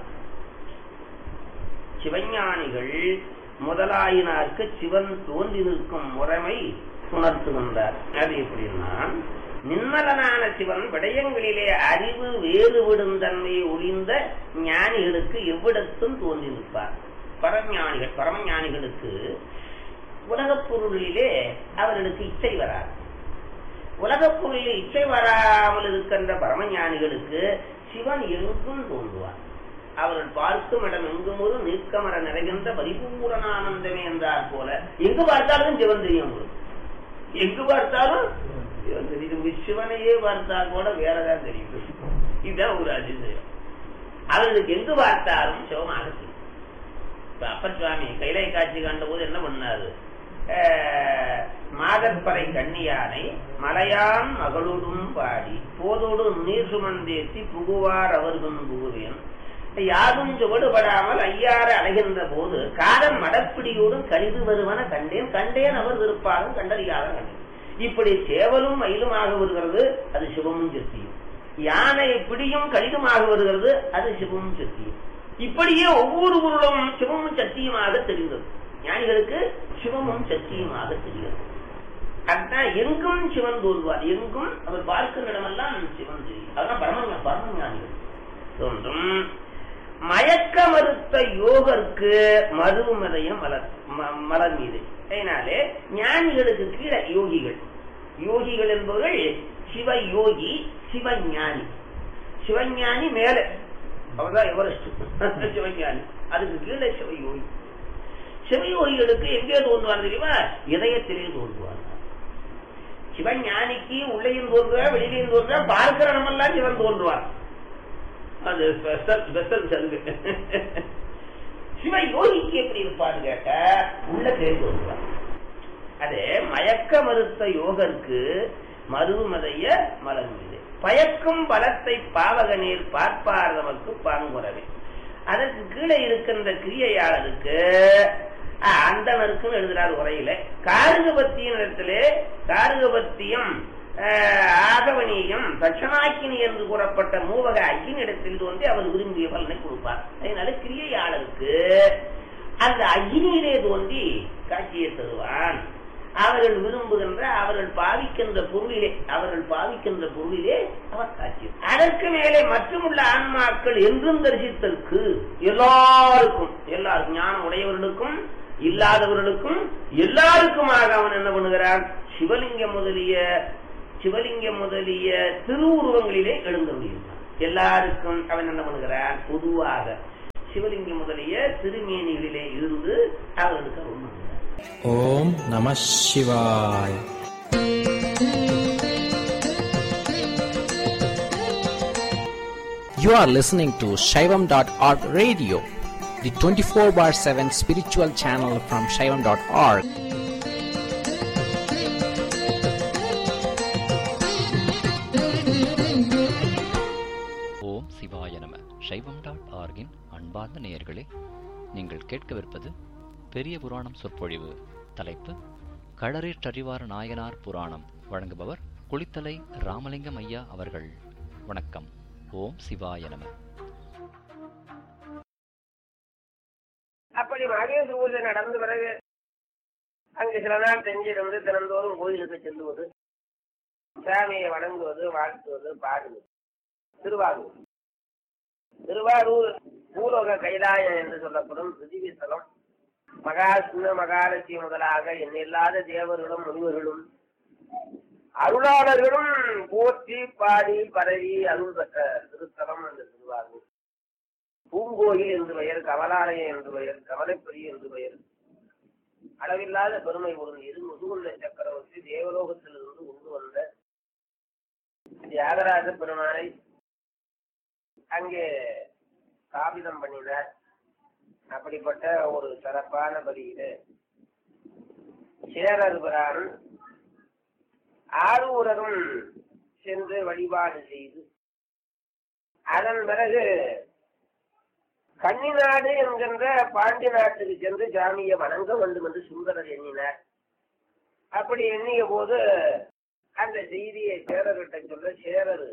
சிவஞானிகள் முதலாயினாருக்கு சிவன் தோன்றி நிற்கும் முறைமை உணர்த்துகின்றார். அது எப்படின்னா, நிம்மலனான சிவன் விடயங்களிலே அறிவு வேறுவிடும் தன்மையை ஒளிந்த ஞானிகளுக்கு எவ்விடத்தும் தோன்றி நிற்பார். பரஞானிகள் பரமஞானிகளுக்கு உலகப் பொருளிலே அவர்களுக்கு இச்சை வராது. உலகப் பொருளில் இச்சை வராமல் இருக்கின்ற பரமஞானிகளுக்கு சிவன் எங்கும் தோன்றுவார். அவர்கள் பார்க்கும் இடம் எங்கும் ஒரு நீக்கமர நிறைகின்ற பரிபூரணானந்தமே என்றார் போல எங்கு பார்த்தாலும் சிவன் தெரியும். எங்கு பார்த்தாலும் சிவன் தெரியும். சிவனையே பார்த்தால் கூட வேறதான் தெரியும். இதுதான் ஒரு அதிசயம். அவர்களுக்கு எங்கு பார்த்தாலும் சிவமாக தெரியும். அப்பர் சுவாமி கைலை காட்சி கண்ட போது என்ன பண்ணாரு? மாதற்பறை கண்ணியானை மலையான் மகளோடும் பாடி போதோடு நீர் சுமந்தேற்றி புகுவார் அவர்களும் புகுவேன் யாரும் சுவடுபடாமல் ஐயாறு அடைகின்ற போது காதம் மடப்பிடியோடும் கழிவு வருவன கண்டேன் கண்டேன் அவர் விருப்பாலும் கண்டறியாத கண்டேன். இப்படி சேவலும் மயிலுமாக வருகிறது, அது சிவமும் சக்தியும். யானை பிடியும் கழிதுமாக வருகிறது, அது சிவமும் சக்தியும். இப்படியே ஒவ்வொரு பொருளும் சிவமும் சக்தியுமாக தெரிந்தது. ஞானிகளுக்கு சிவமும் சக்தியுமாக தெரிகிறது. அதுதான் எங்கும் சிவன் தோல்வார். எங்கும் அவர் பார்க்கிற இடமெல்லாம் சிவன் தெரியும். அதுதான் பரம பரம ஞானிகள் தோன்றும். மயக்க மறுத்த யோகருக்கு மருமதயம் மலர் மலர் மீது. அதனாலே ஞானிகளுக்கு கீழே யோகிகள். யோகிகள் என்பவர்கள் சிவ யோகி சிவஞானி. சிவஞானி மேலே அவர்தான் எவரெஸ்ட் சிவஞானி. அதுக்கு கீழே சிவயோகி. சிவயோகிகளுக்கு எங்கே தோன்றுவார் தெரியுமா? இதயத்திலே தோன்றுவார். சிவஞானிக்கு உள்ளேயும் தோன்றுவார், வெளியிலையும் தோன்றுவார். பார்க்கிற இடமெல்லாம் சிவன் தோன்றுவார். அது சலுகை. சிவ யோகிக்கு எப்படி இருப்பாரு கேட்ட உள்ள கேட்டு வருவார். அது மயக்க மறுத்த யோகருக்கு மருமதைய மலர் மீது பயக்கும் பலத்தை பாவக நீர் பார்ப்பார் நமக்கு பாங்குறவே. அதற்கு கீழே இருக்கின்ற கிரியையாளருக்கு அந்தனருக்கும் எழுதுறார் உரையில. காருகபத்தியின் இடத்திலே காருகபத்தியம் ஆகவனியம் தட்சணாக்கினி என்று கூறப்பட்ட மூவக அக்கின் இடத்தில் தோன்றி அவர் விரும்பிய பலனை கொடுப்பார். அதனால கிரியையாளருக்கு அந்த அக்னியிலே தோன்றி காட்சியை தருவான். அவர்கள் விரும்புகின்ற அவர்கள் பாவிக்கின்ற பொருளிலே அவர்கள் பாவிக்கின்ற பொருளிலே அவர் காட்சி. அதற்கு மேலே மற்றுமுள்ள ஆன்மாக்கள் என்றும் தரிசித்தற்கு எல்லாருக்கும் எல்லாருக்கும் ஞானம் உடையவர்களுக்கும் இல்லாதவர்களுக்கும் எல்லாருக்குமாக அவன் என்ன பண்ணுகிறான்? சிவலிங்கம் முதலிய சிவலிங்கம் முதலிய திருவுருவங்களிலே எழுந்தருளியிருந்தான். எல்லாருக்கும் அவன் என்ன பண்ணுகிறான்? பொதுவாக சிவலிங்கம் முதலிய திருமேனிகளிலே இருந்து அவர்களுக்கு அருள் பண்ணுகிறான். ஓம் நம சிவாய. You are listening to Shaivam dot org radio, the twenty-four bar seven spiritual channel from Shaivam dot org. ஓம் சிவாய நம. சைவம் டாட் ஆர்கின் அன்பார்ந்த நேயர்களே, நீங்கள் கேட்கவிருப்பது பெரிய புராணம் சொற்பொழிவு. தலைப்பு களரேற்றறிவார் நாயனார் புராணம். வழங்குபவர் குளித்தலை ராமலிங்கம் ஐயா அவர்கள். வணக்கம். ஓம் சிவாய நம. அப்படி மகேஷ் ஊரில் நடந்து பிறகு அங்கு சில நாள் செஞ்சிருந்து தினந்தோறும் கோயிலுக்கு செல்லுவது, சாமியை வணங்குவது, வாழ்த்துவது, பாடுவது. திருவாரூர் திருவாரூர் பூலோக கைலாயம் என்று சொல்லப்படும் பிருத்திவிஸ்தலம். மகாசிம்ம மகாலட்சுமி முதலாக எண்ணில்லாத தேவர்களும் முனிவர்களும் அருளாளர்களும் போற்றி பாடி பரவி அருள் பெற்ற திருத்தலம் என்று திருவாரூர். பூங்கோயில் என்று பெயர், கமலாலயம் என்று பெயர், கமலைப்பெரி என்று பெயர். அளவில்லாத பெருமை பொருந்தியது. முதுகுள்ள சக்கரவர்த்தி தேவலோகத்திலிருந்து கொண்டு வந்த தியாகராஜ பெருமானை அங்கே ஸ்தாபிதம் பண்ணினார். அப்படிப்பட்ட ஒரு சிறப்பான பதியில சேரர் பிரான் ஆரூரரும் சென்று வழிபாடு செய்து, அதன் பிறகு கன்னிநாடு என்கின்ற பாண்டி நாட்டுக்கு சென்று சாமியை வணங்க வேண்டும் என்று சுந்தரர் எண்ணினார். அப்படி எண்ணிய போது அந்த செய்தியை சேரர்கிட்ட சொல்ல, சேரர்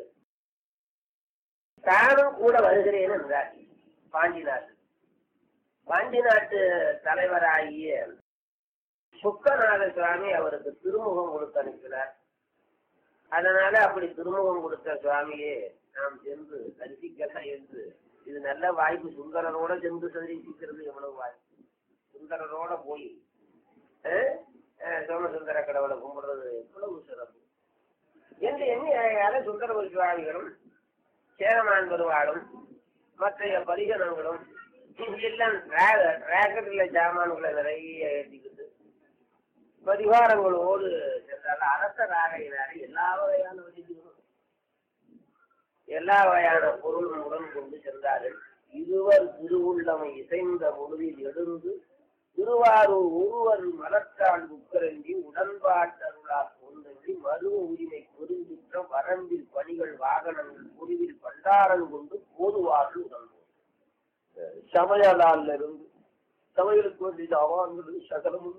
தானும் கூட வருகிறேன் என்றார். பாண்டி நாட்டு பாண்டி நாட்டு தலைவராகிய சுக்கநாத சுவாமி அவருக்கு திருமுகம் கொடுத்து அனுப்பினார். அதனால அப்படி திருமுகம் கொடுத்த சுவாமியே நாம் சென்று தரிசிக்கலாம் என்று, இது நல்ல வாய்ப்பு. சுந்தரரோட சென்று தரிசிக்கிறது எவ்வளவு வாய்ப்பு. சுந்தரரோட போய் சோமசுந்தர கடவுளை கும்பிடுறது எவ்வளவு சிறப்பு என்று எண்ணி அதை சுந்தர சுவாமிகளும் சேரமான் பெருவாளும் மற்ற பரிஜனங்களும் எல்லாம் டிராக்டர்ல சாமான்களை நிறைய ஏற்றிக்கிட்டு பரிவாரங்களோடு சென்றால் அரசராக எல்லா வகையான வழிகளும் எல்லா வகையான பொருளும் உடன் கொண்டு சென்றார்கள். இருவர் திருவுள்ளமை இசைந்த பொழுதில் எழுந்து திருவாரூர் ஒருவர் மலர்த்தாள் உக்கரங்கி உடன்பாட்டருளால் கொண்டி மருவ உரிமை பெருஞ்சிற்ற வரம்பில் பணிகள் வாகனங்கள் பொறிவில் பண்டாரன் கொண்டு போதுவார்கள் உடன்போம். சமையலால் இருந்து சமையலுக்கு வேண்டிய அவான்கள் சகலமும்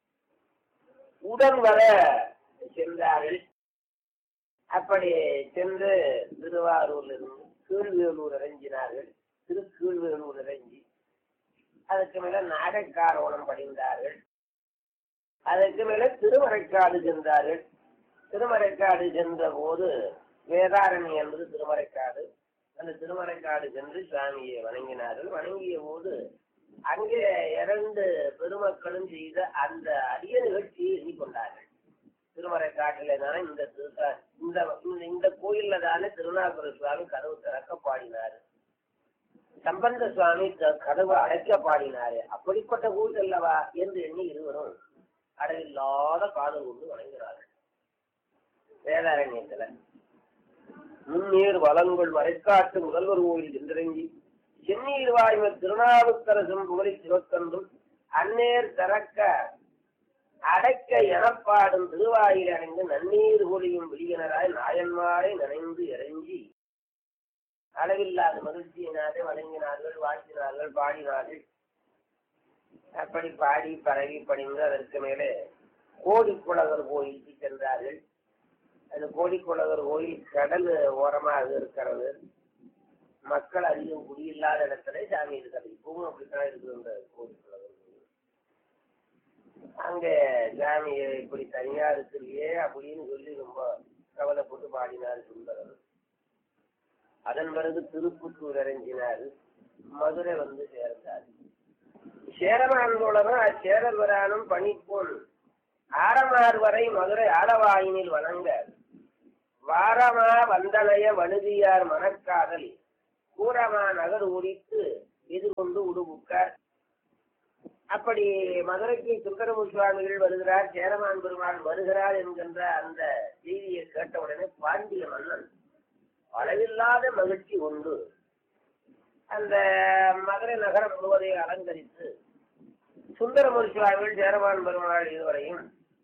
உடன் வர சென்றார்கள். அப்படி சென்று திருவாரூர்ல இருந்து கீழ்வேலூர் இறங்கினார்கள். திரு கீழ்வேலூர் இறங்கி அதற்கு மேல நாகைக்காரோணம் படிந்தார்கள். அதற்கு மேல திருமறைக்காடு சென்றார்கள். திருமறைக்காடு சென்ற போது வேதாரணி என்பது திருமறைக்காடு. அந்த திருமறைக்காடு சென்று சுவாமியை வணங்கினார்கள். வணங்கிய போது அங்கே இரண்டு பெருமக்களும் செய்த அந்த அரிய நிகழ்ச்சியை எண்ணிக்கொண்டார்கள். திருமறைக்காட்டில தானே இந்த இந்த இந்த கோயில்ல தானே திருநாகர சுவாமி கதவு திறக்க பாடினாரு, சம்பந்த சுவாமி கதவு அடைக்க பாடினாரு. அப்படிப்பட்ட கோயில் அல்லவா என்று எண்ணி இருவரும் அடையில்லாத காதல் கொண்டு வணங்குகிறார்கள். வேதாரண்யத்துல முன்னீர் வளங்கள் மறைக்காட்டு முதல்வர் கோயில் சென்றிறங்கி சென்னீர் வாய்ம திருநாவுக்கரசும் புகழி சிவக்கன்றும் அந்நேர் திறக்க அடைக்க எனப்பாடும் திருவாயில் அடைந்து நன்னீர் ஒளியும் வெளியினராய் நாயன்மாரை நனைந்து இறங்கி அளவில்லாத மகிழ்ச்சியினாலே வணங்கினார்கள், வாழ்த்தினார்கள், பாடினார்கள். அப்படி பாடி பரவி பணிந்து அதற்கு மேலே கோடிக்குளவர் கோயிலுக்கு சென்றார்கள். அந்த கோடிக்குளவர் கோயில் கடல் ஓரமாக இருக்கிறது. மக்கள் அதிகம் குடியில்லாத இடத்துல சாமி இருக்கிறது. இப்பவும் அப்படித்தான் இருக்குது அந்த கோடிக்குளவர் கோயில். அங்க சாமியை இப்படி தனியா இருக்கிறியே அப்படின்னு சொல்லி ரொம்ப கவலைப்பட்டு பாடினார் சுந்தரர். அதன் பிறகு திருப்புத்தூர் இறங்கினார். மதுரை வந்து சேர்ந்தார். சேரமான்தோழரும் அச்சேரவரானும் பணிப்போல் ஆரமார் வரை மதுரை ஆலவாயினில் வணங்க வாரமா வந்தனைய வழுதியார் மணக்காதல் கூரமா நகர் உடித்து எதிர்கொண்டு உடுபுக்கார் அப்படி மதுரைக்கு சுந்தரமூர்த்தி சுவாமிகள் வருகிறார், சேரமான் பெருமாள் வருகிறார் என்கின்ற அந்த செய்தியை கேட்டவுடனே பாண்டிய மன்னன் அளவில்லாத மகிழ்ச்சி உண்டு. அந்த மதுரை நகரம் முழுவதையும் அலங்கரித்து சுந்தரமூர்த்தி சுவாமிகள் சேரமான் பெருமாள் இதுவரையும்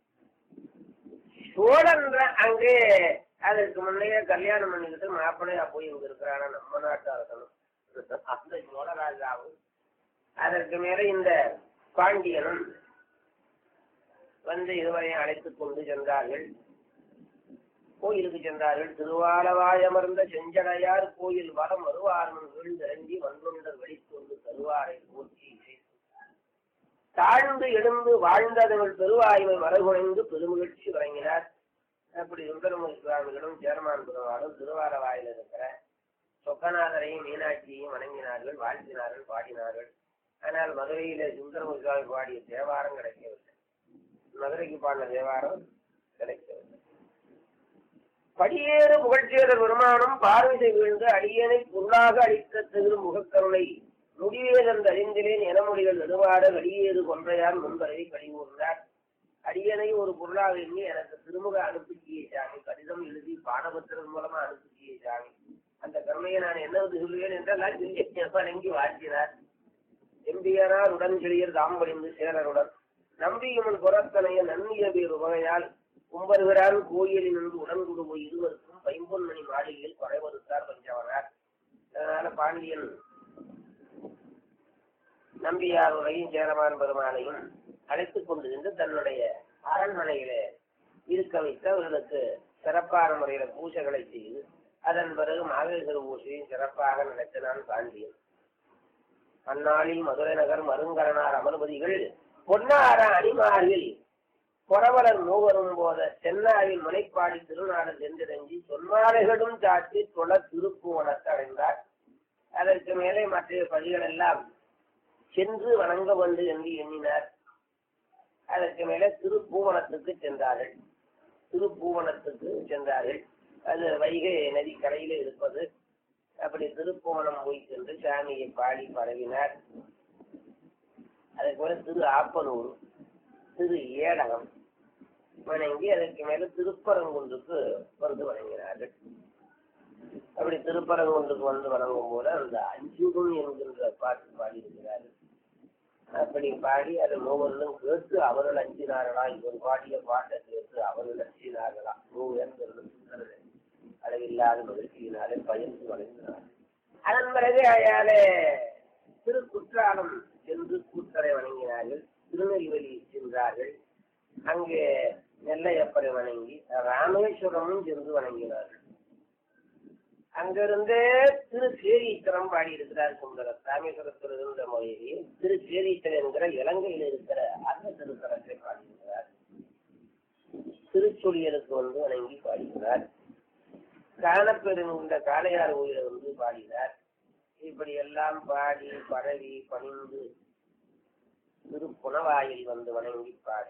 சோழன் அங்கே அதற்கு முன்னையே கல்யாணம் பண்ணிக்கிட்டு மாப்பிள்ளையா போய் இங்க இருக்கிறான நம்ம நாட்டு அரசனும் அந்த சோழராஜாவும் அதற்கு மேல இந்த பாண்டியனும் வந்து இதுவரையும் அழைத்துக் கொண்டு சென்றார்கள். கோயிலுக்கு சென்றார்கள். திருவாலவாய் அமர்ந்த செஞ்சடையார் கோயில் வரம் வருவாரும் வீழ்ந்திறங்கி வந்தொண்டர் வெளிக்கொண்டு தருவாரை போற்றி தாழ்ந்து எழுந்து வாழ்ந்தவர்கள் பெருவாய்மை மரகுணைந்து பெருமகிழ்ச்சி வழங்கினார். அப்படி சுந்தரமூர்த்தி சுவாமிகளும் சேரமான் பெருமாளும் திருவாலவாயில் இருக்கிற சொக்கநாதரையும் மீனாட்சியையும் வணங்கினார்கள், வாழ்த்தினார்கள், பாடினார்கள். ஆனால் மதுரையில சுந்தரமூர்த்தி சுவாமி பாடிய தேவாரம் கிடைக்கவில்லை. மதுரைக்கு பாடின தேவாரம் கிடைக்கவில்லை. படியேறு புகழ்ச்சேர பெருமானும் பார்வை வீழ்ந்து அடியனை பொருளாக அளித்த திரு முகக்கருணை முடிவேதந்த அறிந்திலேன் எனமொழிகள் நெடுவாட அடியேறு கொன்றையார் முன்பரை கழிவுறார். அடியனை ஒரு பொருளாக எண்ணி எனக்கு திருமுக அனுப்பிச்சிய சாமி, கடிதம் எழுதி பாடபத்திரன் மூலமா அனுப்பிச்சிய சாமி, அந்த கருணையை நான் என்ன சொல்லுவேன் என்றெல்லாம் சொல்லி வணங்கி வாழ்த்தினார். எம்பியனார் உடன் கிளியர் தாம்படிந்து சேரருடன் நம்பியுமன் புறத்தனைய நன்னிய பேர் உபகையால் கும்பருகிறான் கோயிலில் நின்று உடன் குடு போய் இருவருக்கும் பைம்பொன் மணி மாளிகையில் குறைவறுத்தார் பஞ்சவனார். அதனால பாண்டியன் நம்பியாருடையும் சேரமான் பெருமாளையும் அழைத்துக் கொண்டு சென்று தன்னுடைய அரண்மனையிலே இருக்க வைத்து அவர்களுக்கு சிறப்பான முறையில பூஜைகளை செய்து அதன் பிறகு மாவேஸ்வர பூஜையும் சிறப்பாக நடத்தினான் பாண்டியன். அந்நாளில் மதுரை நகர் மருங்கரனார் அமர்பதிகள் பொன்னார அணிமாரில் புறவலர் மூவரும் போத சென்னாவில் முனைப்பாடி திருநாடு சென்றிறங்கி சொன்னாலைகளும் சாட்டி தொழ திருப்புவனத்தை அடைந்தார். அதற்கு மேலே மற்ற பதிகள் எல்லாம் சென்று வணங்க வேண்டும் என்று எண்ணினார். அதற்கு மேலே திருப்பூவனத்துக்கு சென்றார்கள். திருப்பூவனத்துக்கு சென்றார்கள். அது வைகை நதி கரையில இருப்பது. அப்படி திருப்பூவனம் போய் சென்று சாமியை பாடி பரவினார். அதுக்கு மேல திரு ஆப்பனூர், திரு ஏடகம் வணங்கி அதற்கு மேல திருப்பரங்குன்றுக்கு வந்து வணங்கினார்கள். அப்படி திருப்பரங்குன்றுக்கு வந்து வணங்கும் போது அந்த அஞ்சுகும் என்கின்ற பாட்டு பாடி இருக்கிறார்கள். அப்படி பாடி அதை மூவர்களும் கேட்டு அவர்கள் அஞ்சினார்களா, இவர் பாடிய பாட்டை கேட்டு அவர்கள் அஞ்சினார்களா, மூவர்களும் அளவில்லாத மகிழ்ச்சியினாலே பயந்து வணங்கினார்கள். அதன் பிறகு அயாலே திரு குற்றாலம் சென்று கூத்தரை வணங்கினார்கள். திருநெல்வேலி சென்றார்கள். அங்கே நெல்லையப்பரை வணங்கி ராமேஸ்வரமும் சென்று வணங்கினார்கள். அங்கிருந்தே திரு சேரீச்சரம் பாடி இருக்கிறார் சுந்தரர். ராமேஸ்வரத்தில் இருந்த முறையிலே திரு சேரீச்சரம் என்கிற இலங்கையில் இருக்கிற அந்த திருத்தலத்தை பாடியிருக்கிறார். திருச்சொலியலுக்கு வந்து வணங்கி பாடினார். காணப்பெரும் இந்த காளையார் கோயிலை வந்து பாடினார். இப்படி எல்லாம் பாடி பரவி பணிந்து திருப்புணவாயில் வந்து வணங்கி பாடி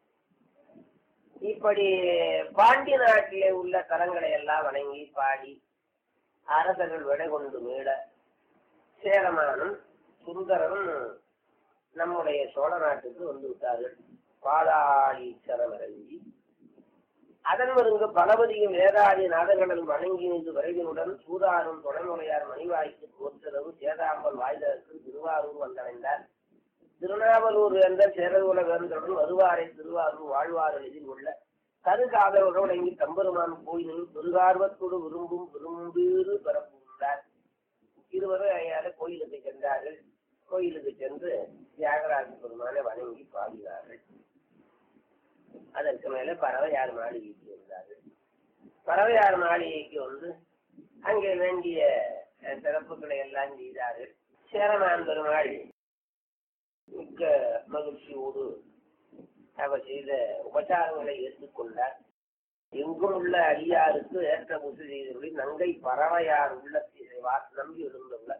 இப்படி பாண்டிய நாட்டிலே உள்ள தலங்களை எல்லாம் வணங்கி பாடி அரசர்கள் விடை கொண்டு மீள சேரமானும் சுந்தரனும் நம்முடைய சோழ நாட்டுக்கு வந்து விட்டார்கள். பாதாளீச்சரம் இறங்கி அதன் வருங்க பலபதியும் வேதாதி நாதர்களும் வணங்கி நின்று விரைவினுடன் சூதாரும் தொலைமுறையார் மணிவாய்க்கு கோத்தரவு சேதாம்பல் வாய்தற்கு திருவாரூர் வந்தடைந்தார். திருநாவலூர் என்ற சேரகுல வேந்தருடன் வருவாரை திருவாரூர் வாழ்வாறு எதில் உள்ள கருகாதவர்கள் வழங்கி தம்பெருமான் கோயிலில் பெருகார்வத்தோடு விரும்பும் விரும்பீறு பரப்புகிறார். இருவரும் ஐயால கோயிலுக்கு சென்றார்கள். கோயிலுக்கு சென்று தியாகராஜ பெருமானை வணங்கி பாடினார்கள். அதற்கு மேல பறவையார் மாளிகைக்கு வந்தார்கள். பறவையார் மாளிகைக்கு வந்து அங்கே வேண்டிய சிறப்புகளை எல்லாம் செய்தார்கள். சேரமான் பெருமாள் மிக்க மகிழ்ச்சியோடு அவர் செய்த உபச்சாரங்களை ஏற்றுக்கொண்டார். எங்கும் உள்ள அடியாருக்கு ஏற்ற பூசை செய்தபடி நங்கை பறவையார் உள்ளத்தை நம்பி எழுந்துள்ள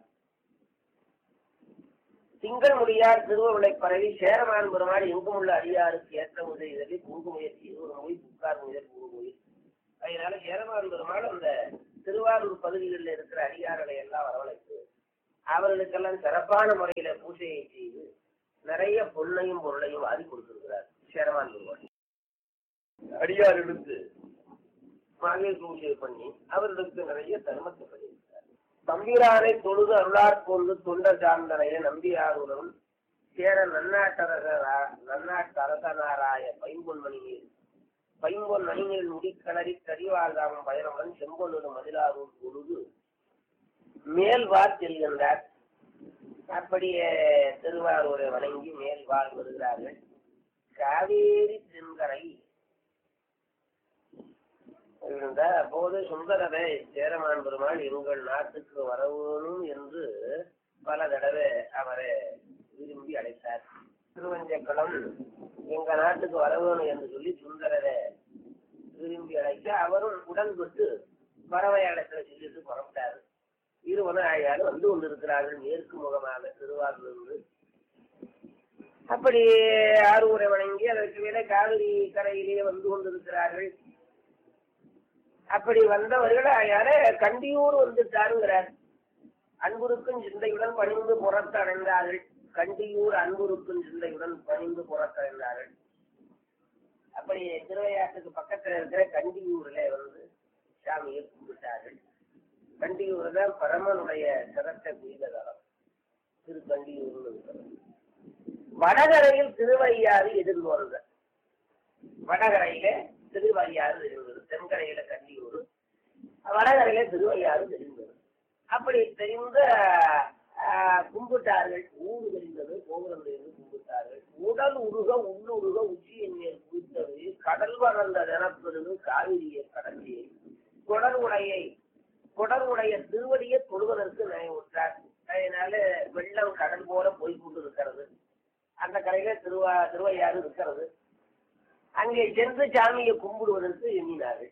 திங்கள் முடியார் திருவருளை பரவி சேரமான் பெருமாள் எங்கும் உள்ள அடியாருக்கு ஏற்ற பூசை செய்தபடி குங்குமுயற்சி ஒரு மொழி புக்கார் முயல் குறுமொழி. அதனால சேரமான் பெருமாள் அந்த திருவாரூர் பகுதிகளில் இருக்கிற அடியார்களை எல்லாம் வரவழைத்து அவர்களுக்கெல்லாம் சிறப்பான முறையில பூஜையை செய்து நிறைய பொருளையும் பொருளையும் வாரி கொடுத்திருக்கிறார் சேரமான் பெருமாள். அடியார்களுக்கு மாலை பூஜை பண்ணி அவர்களுக்கு நிறைய தர்மத்தை பண்ணியிருக்கிறார். தம்பிரானை தொழுது அருளாற்கொண்டு தொண்டர் சார்ந்தனைய நம்பியாருடன் சேர நன்னாட்டரசரா நன்னாட்டரசனாராய பைம்பொன் மணிநீர் பைம்பொன் மணிநீர் முடிக்கலரி கரிவாழ்தாமம் பயணமுடன் செம்பொன்னூர் மதிலாரூர் பொழுது மேல்வார் செல்கின்றார். அப்படியே திருவாரூரை வணங்கி மேல்வார் வருகிறார்கள். காவேரி தென்கரை இருந்த போது சுந்தரரை சேரமான் பெருமாள் எங்கள் நாட்டுக்கு வரவேணும் என்று பல தடவை அவரை விரும்பி அழைத்தார். திருவஞ்சக்களம் எங்க நாட்டுக்கு வரவேணும் என்று சொல்லி சுந்தரரை விரும்பி அழைக்க அவரும் உடன்பட்டு பறவை அழைத்த சொல்லிட்டு புறப்பட்டார். இருவரும் ஆயாலும் வந்து கொண்டிருக்கிறார்கள் மேற்கு முகமாக திருவாரூரிலிருந்து. அப்படி ஆரூரை வணங்கி அதற்கு மேலே காவிரி கரையிலேயே வந்து கொண்டிருக்கிறார்கள். அப்படி வந்தவர்கள் ஆயால கண்டியூர் வந்துட்டாருங்கிறார். அன்புருக்கும் சிந்தையுடன் பணிந்து புறத்தடைந்தார்கள். கண்டியூர் அன்புருக்கும் சிந்தையுடன் பணிந்து புறத்தடைந்தார்கள். அப்படி திருவையாற்றுக்கு பக்கத்துல இருக்கிற கண்டியூர்ல வந்து சாமியை கும்பிட்டார்கள். கண்டியூர் தான் பரமனுடைய சிரத்தை புரிதலம் திரு கண்டியூர்னு இருக்கிறது. வடகரையில் திருவையாறு எதிர்கொள்க. வடகரையில திருவையாறு தெரிந்தது, தென்கரையில கண்டியூர், வடகரையில திருவையாறு தெரிந்தது. அப்படி தெரிந்த கும்பிட்டார்கள். ஊரு தெரிந்தது, கோபுரம் தெரிந்து கும்பிட்டார்கள். உடல் உருக உள்ளுருக உச்சியின் மேல் குவித்தது கடல் வளர்ந்த நிலப்பெருது காவிரியை கடலியை குடலுடையை குடலுடைய திருவடியை தொழுவதற்கு நினைவுற்றார். அதனால வெள்ளம் கடல் போல போய்கொண்டு இருக்கிறது. அந்த கரையில திருவா திருவையாறு இருக்கிறது. அங்கே சென்று சாமியை கும்பிடுவதற்கு எண்ணினார்கள்.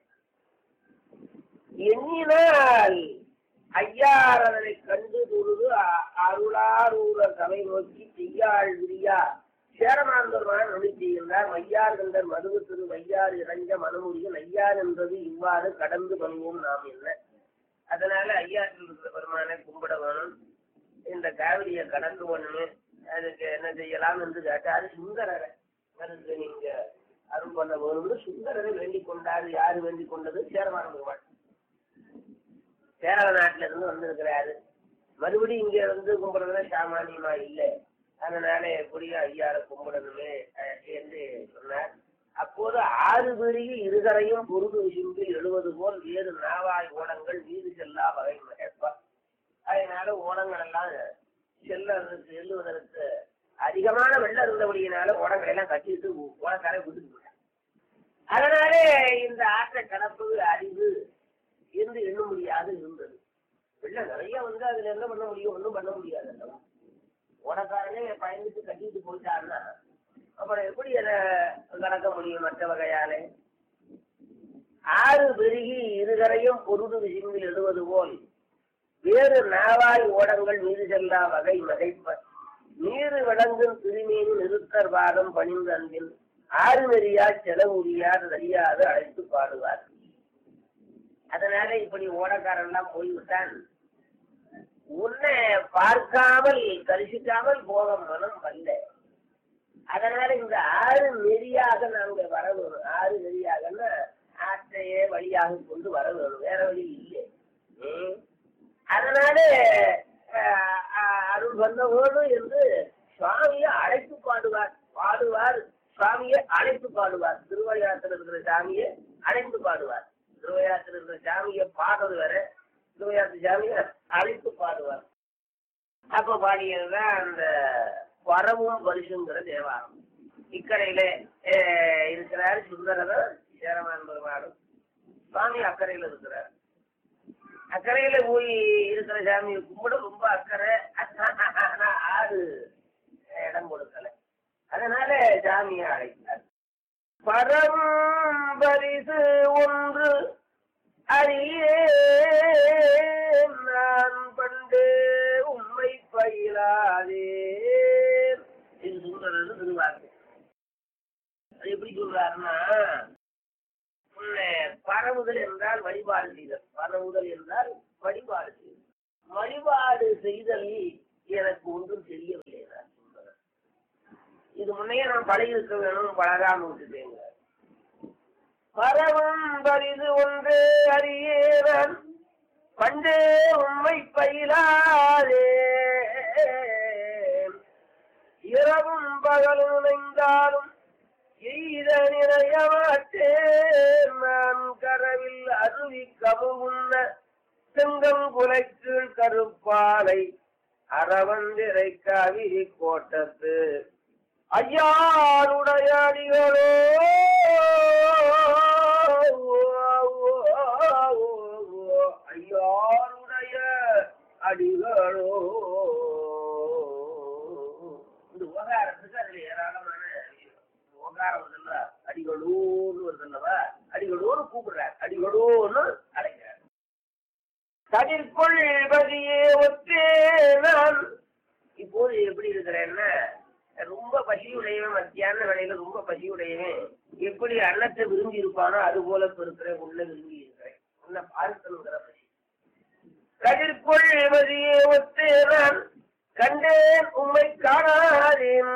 எண்ணினால் ஐயாரதனை கண்டு தொழுது அருளாரூர சபை நோக்கி செய்யாள் விரியா சேரமாந்தர்மான நொடி செய்கின்றார். வையார் கண்டர் மதுவு திரு வையார் இறஞ்ச மனமுடியும் ஐயார் என்பது இவ்வாறு கடந்து பண்ணுவோம் நாம் என்ன. அதனால ஐயாற்றில் இருக்கிற பெருமானை கும்பிட வேணும், இந்த காவிரியை கடந்து ஒண்ணுமே, அதுக்கு என்ன செய்யலாம் என்று கேட்டாரு சுந்தரரை. அதுக்கு நீங்க அருள் பண்ண வேணும்னு சுந்தரரை வேண்டிக் கொண்டாரு. யாரு வேண்டிக் கொண்டது? சேரமான் பெருமாள். கேரள நாட்டில இருந்து வந்திருக்கிறாரு. மறுபடியும் இங்க வந்து கும்பிடுறதுல சாமானியமா இல்லை. அதனால எப்படியும் ஐயாரை கும்பிடணுமே என்று சொன்னார். அப்போது ஆறு பெரிய இருகரையும் பொருது விசும்பி எழுவது போல் வேறு நாவாய் ஓடங்கள் வீடு செல்லா வகை மகப்பார். அதனால ஓடங்கள் எல்லாம் செல்லுவதற்கு செல்லுவதற்கு அதிகமான வெள்ளம் இருந்தபடியினால ஓடங்களை எல்லாம் கட்டிட்டு ஓடக்காரை விட்டுட்டு போட்டாங்க. அதனாலே இந்த ஆற்றை கடப்பது அறிவு என்று எண்ண முடியாது இருந்தது. வெள்ளம் நிறைய வந்து அதுல என்ன பண்ண முடியும்? ஒன்றும் பண்ண முடியாது. ஓடக்காரனே பயந்துட்டு கட்டிட்டு போயிட்டாருன்னா அப்புறம் எப்படி அதை கடக்க முடியும் மற்ற வகையாலே? ஆறு பெருகி இருகரையும் பொருது விசும்பில் எழுவது போல் வேறு நாவாய் ஓடங்கள் மீது செல்லா வகை மகைப்ப நீரு விளங்கும் திருமீன் நிறுத்தர் பாதம் பணிந்து அன்பில் ஆறு நெறியா செலவுரியார் அறியாது அழைத்து பாடுவார். அதனால இப்படி ஓடக்காரெல்லாம் போய்விட்டான். உன்னை பார்க்காமல் தரிசிக்காமல் போக மனம் வல்ல. அதனால இந்த ஆறு நெறியாக நாங்க வர வேணும். ஆறு நெறியாகன்னா ஆற்றையே வழியாக கொண்டு வர வேணும், வேற வழி இல்லை. அதனால அருள் வந்த வேணும் என்று சுவாமியை அழைத்து பாடுவார் பாடுவார் சுவாமியை அழைத்து பாடுவார். திருவையாற்றில் இருக்கிற சாமியை அழைத்து பாடுவார். திருவையாற்றில் இருக்கிற சாமியை பாடுறது வேற, திருவையாற்று சாமியை அழைத்து பாடுவார். அப்ப பாடியதுதான் அந்த வரவும் பரிசுங்கிற தேவாரம். இக்கரையில இருக்கிறார் சுந்தரர் சேரமான் பெருமாளும். சுவாமி அக்கறையில இருக்கிறார். அக்கறையில போய் இருக்கிற சாமியை கும்பிட ரொம்ப அக்கறை. ஆனா ஆறு இடம் கொடுக்கல. அதனால சாமியை அழைத்தார். பரம்பரிசு ஒன்று அறியே நான் பண்டு உண்மை பயிலாதே. இது சுந்தரர் திருவாக்கு. அது எப்படி சொல்றாருன்னா, பரவுதல் என்றால் வழிபாடு செய்தல். பரவுதல் என்றால் வழிபாடு செய்தல். வழிபாடு செய்தல் எனக்கு ஒன்றும் தெரியவில்லை சுந்தரர். இது முன்னையே நான் பழகி இருக்க வேணும், பழகாம விட்டுட்டேங்க. பரவும் பரிது ஒன்று அறியேன் பண்டே உண்மை பயிலாதே, இரவும் பகலும் நினைந்தாலும் எய்த நிறைய மாட்டேன். நான் கரவில் அருவி கமுகுன்ன செங்கம் குலைக்கீழ் கருப்பாலை அறவந்திரை காவிரி கோட்டத்து ஐயாருடைய அடிகளோ ஐயாருடைய அடிகளோ. இந்த உபகாரத்துக்கு அதுல ஏராளமான உபகாரம் வருதுல்ல, அடிகளோன்னு வருதுல்லவா, அடிகளோன்னு கூப்பிடுறார், அடிகளோன்னு அழைக்கிறார். கதிர்கொள் பதியே ஒத்தே நான் இப்போது எப்படி இருக்கிறேன்னா, ரொம்ப பசியுடையவன், மத்தியான வேலையில ரொம்ப பசியுடையவன் எப்படி அன்னத்தை விரும்பி இருப்பானோ அது போல இருக்கிறேன், உள்ள விரும்பி இருக்கிறேன், உன்னை பார்க்கணுங்கிற பசி. கதிர்கொள் பதியே ஒத்தே நான் கண்டேன் உண்மை காணாதேன்,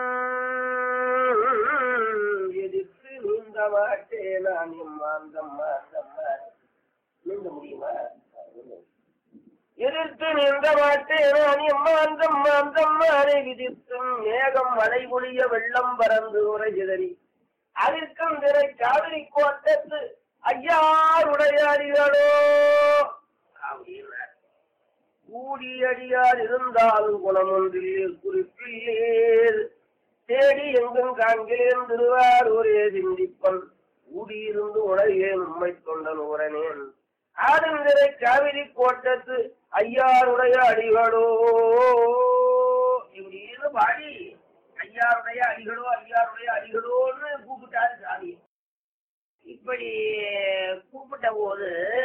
எதிர்த்து நீந்த மாட்டேன் நான் எம்மாந்தம்மா நீந்த முடியுமா? எதிர்த்து நின்ற மாட்டேன் நான் எம்மாந்தம் மாந்தம்மானை விதித்தும் மேகம் மழை பொழிய வெள்ளம் பறந்து உரை சிதறி அதற்கும் திரை காவிரி கோட்டத்து ஐயாருடைய அடிகளோ அப்படின்னார். கூடியடியார் இருந்தாலும் குணம் ஒன்றில் குறிப்பில்லேர் தேடி எங்கும் காண்கிறேன் திருவாரூரே சிந்திப்பன் கூடியிருந்து உலகேன் உண்மை தொண்டன் உரனேன் ஆடுந்திரை காவிரி கோட்டத்து ஐயாருடைய அடிகளோ. இப்படின்னு பாடி ஐயாருடைய அடிகளோ ஐயாருடைய அடிகளோன்னு கூப்பிட்டாரு சாமி. இப்படி கூப்பிட்ட போது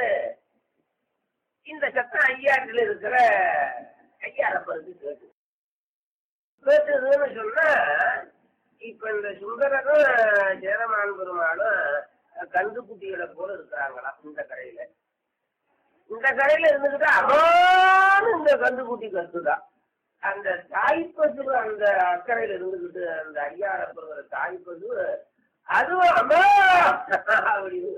இந்த சத்தம் ஐயாட்டில் இருக்கிற ஐயாரப்பருக்கு கேட்டு கேட்டதுன்னு சொன்னா, இப்ப இந்த சுந்தரனும் ஜெயரமான் பெருமாளும் கந்து குட்டிகளை போல இருக்கிறாங்களா இந்த கரையில. இந்த கரையில இருந்துகிட்டு அம்மான்னு இந்த கந்துக்குட்டி கத்துதான். அந்த தாய்ப்பசு அந்த அக்கறையில இருந்துகிட்டு அந்த ஐயாரப்படுற தாய்ப்பசு அதுவும் அம்மா அப்படின்னு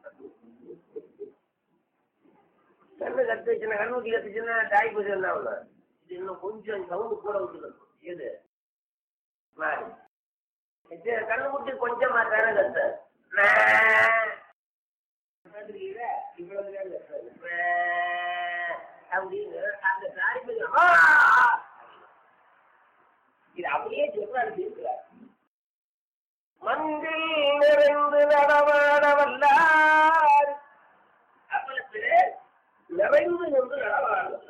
கண்ணு கத்துச்சுன்னா கண்ணுக்குட்டி கத்துச்சுன்னா தாய்ப்பசு என்ன ஆகணும், இது இன்னும் கொஞ்சம் சவுண்டு கூட விட்டுக்கணும். எது மாறி கண்ணுக்குட்டி கொஞ்சமா தானே கத்து அப்படின்னு அந்த தாய்ப்பசு இது அப்படியே சொல்றாரு. மந்தில் நிறைந்து நடமாட வல்லார் அப்பளத்திலே நிறைந்து நின்று நடமாட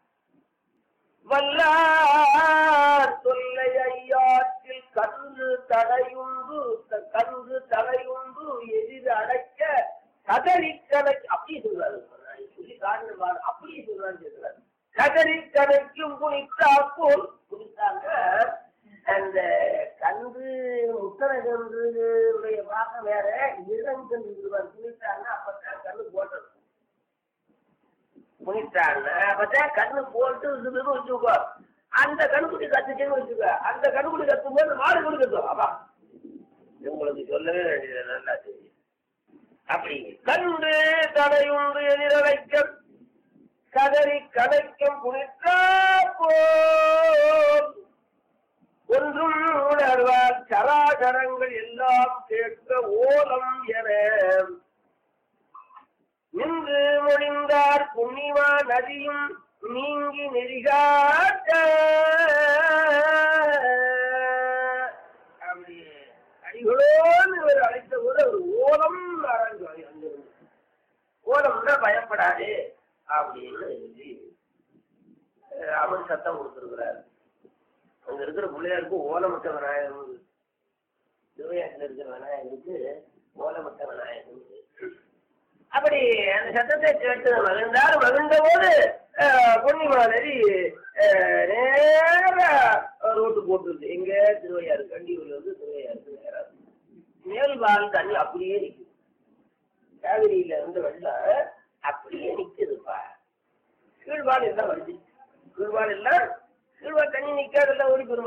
வல்லார் தொல்லை ஐயாற்றில் கன்று தடையுண்டு கன்று தடையுண்டு எதிர் அடைக்க கதறி கணக்கு அப்படியே சொல்றாரு. சொல்லி காரணம் அப்படியே சொல்றாரு சொல்றாரு. கதறி கணக்கும் குனித்தா போல் குனித்தாங்க. அந்த கன்று முத்தனை கன்றுடைய பாகம் வேற, இளங்கன்று குனித்தாங்க. அப்பதான் கண்ணு போட்டது குனித்தாங்க. அப்பதான் கண்ணு போட்டு வச்சுக்கோ. அந்த கண்ணுக்குட்டி கத்துச்சேன்னு வச்சுக்கோ. அந்த கண்ணுக்குட்டி கத்தும் போது மாடு கூட கத்தும். அப்பா உங்களுக்கு சொல்லவே வேண்டியது நல்லா தெரியும். அப்படி கண்டு தடையுண்டு எதிரழைக்க கதறி கதைக்கும் குனித்தா போல் ஒன்றும் உணர்வார் சராசரங்கள் எல்லாம் கேட்க ஓலம் என நின்று முடிந்தார் புண்ணிமா நதியும் நீங்கி நெறிகாட்ட. அப்படி அடிகளோன்னு இவர் அழைத்த போது ஒரு ஓலம் ஆரம்பிச்சு ஓலம்னா பயப்படாது அப்படின்னு சொல்லி அவர் சத்தம் கொடுத்துருக்கிறார். அங்க இருக்கிற பிள்ளையாருக்கு ஓலமட்ட விநாயகம், திருவையாற்றில் இருக்கிற விநாயகனுக்கு ஓலமட்ட விநாயகம். அப்படி அந்த சத்தத்தை கேட்டு மகிழ்ந்தார். மகிழ்ந்த போது பொன்னிமா நதி நேர ரோட்டு போட்டுருது. எங்க திருவையாறு கண்டியூர்ல இருந்து திருவையாருக்கு நேரம் மேல்வால் தண்ணி அப்படியே நிற்குது. காவிரியில இருந்து வெள்ளம் அப்படியே நிக்குதுப்பா. கீழ்வால் எல்லாம் வருது. கீழ்வால் எல்லாம் கீழ்வால் தண்ணி நிக்காதெல்லாம் ஓடி பெருமை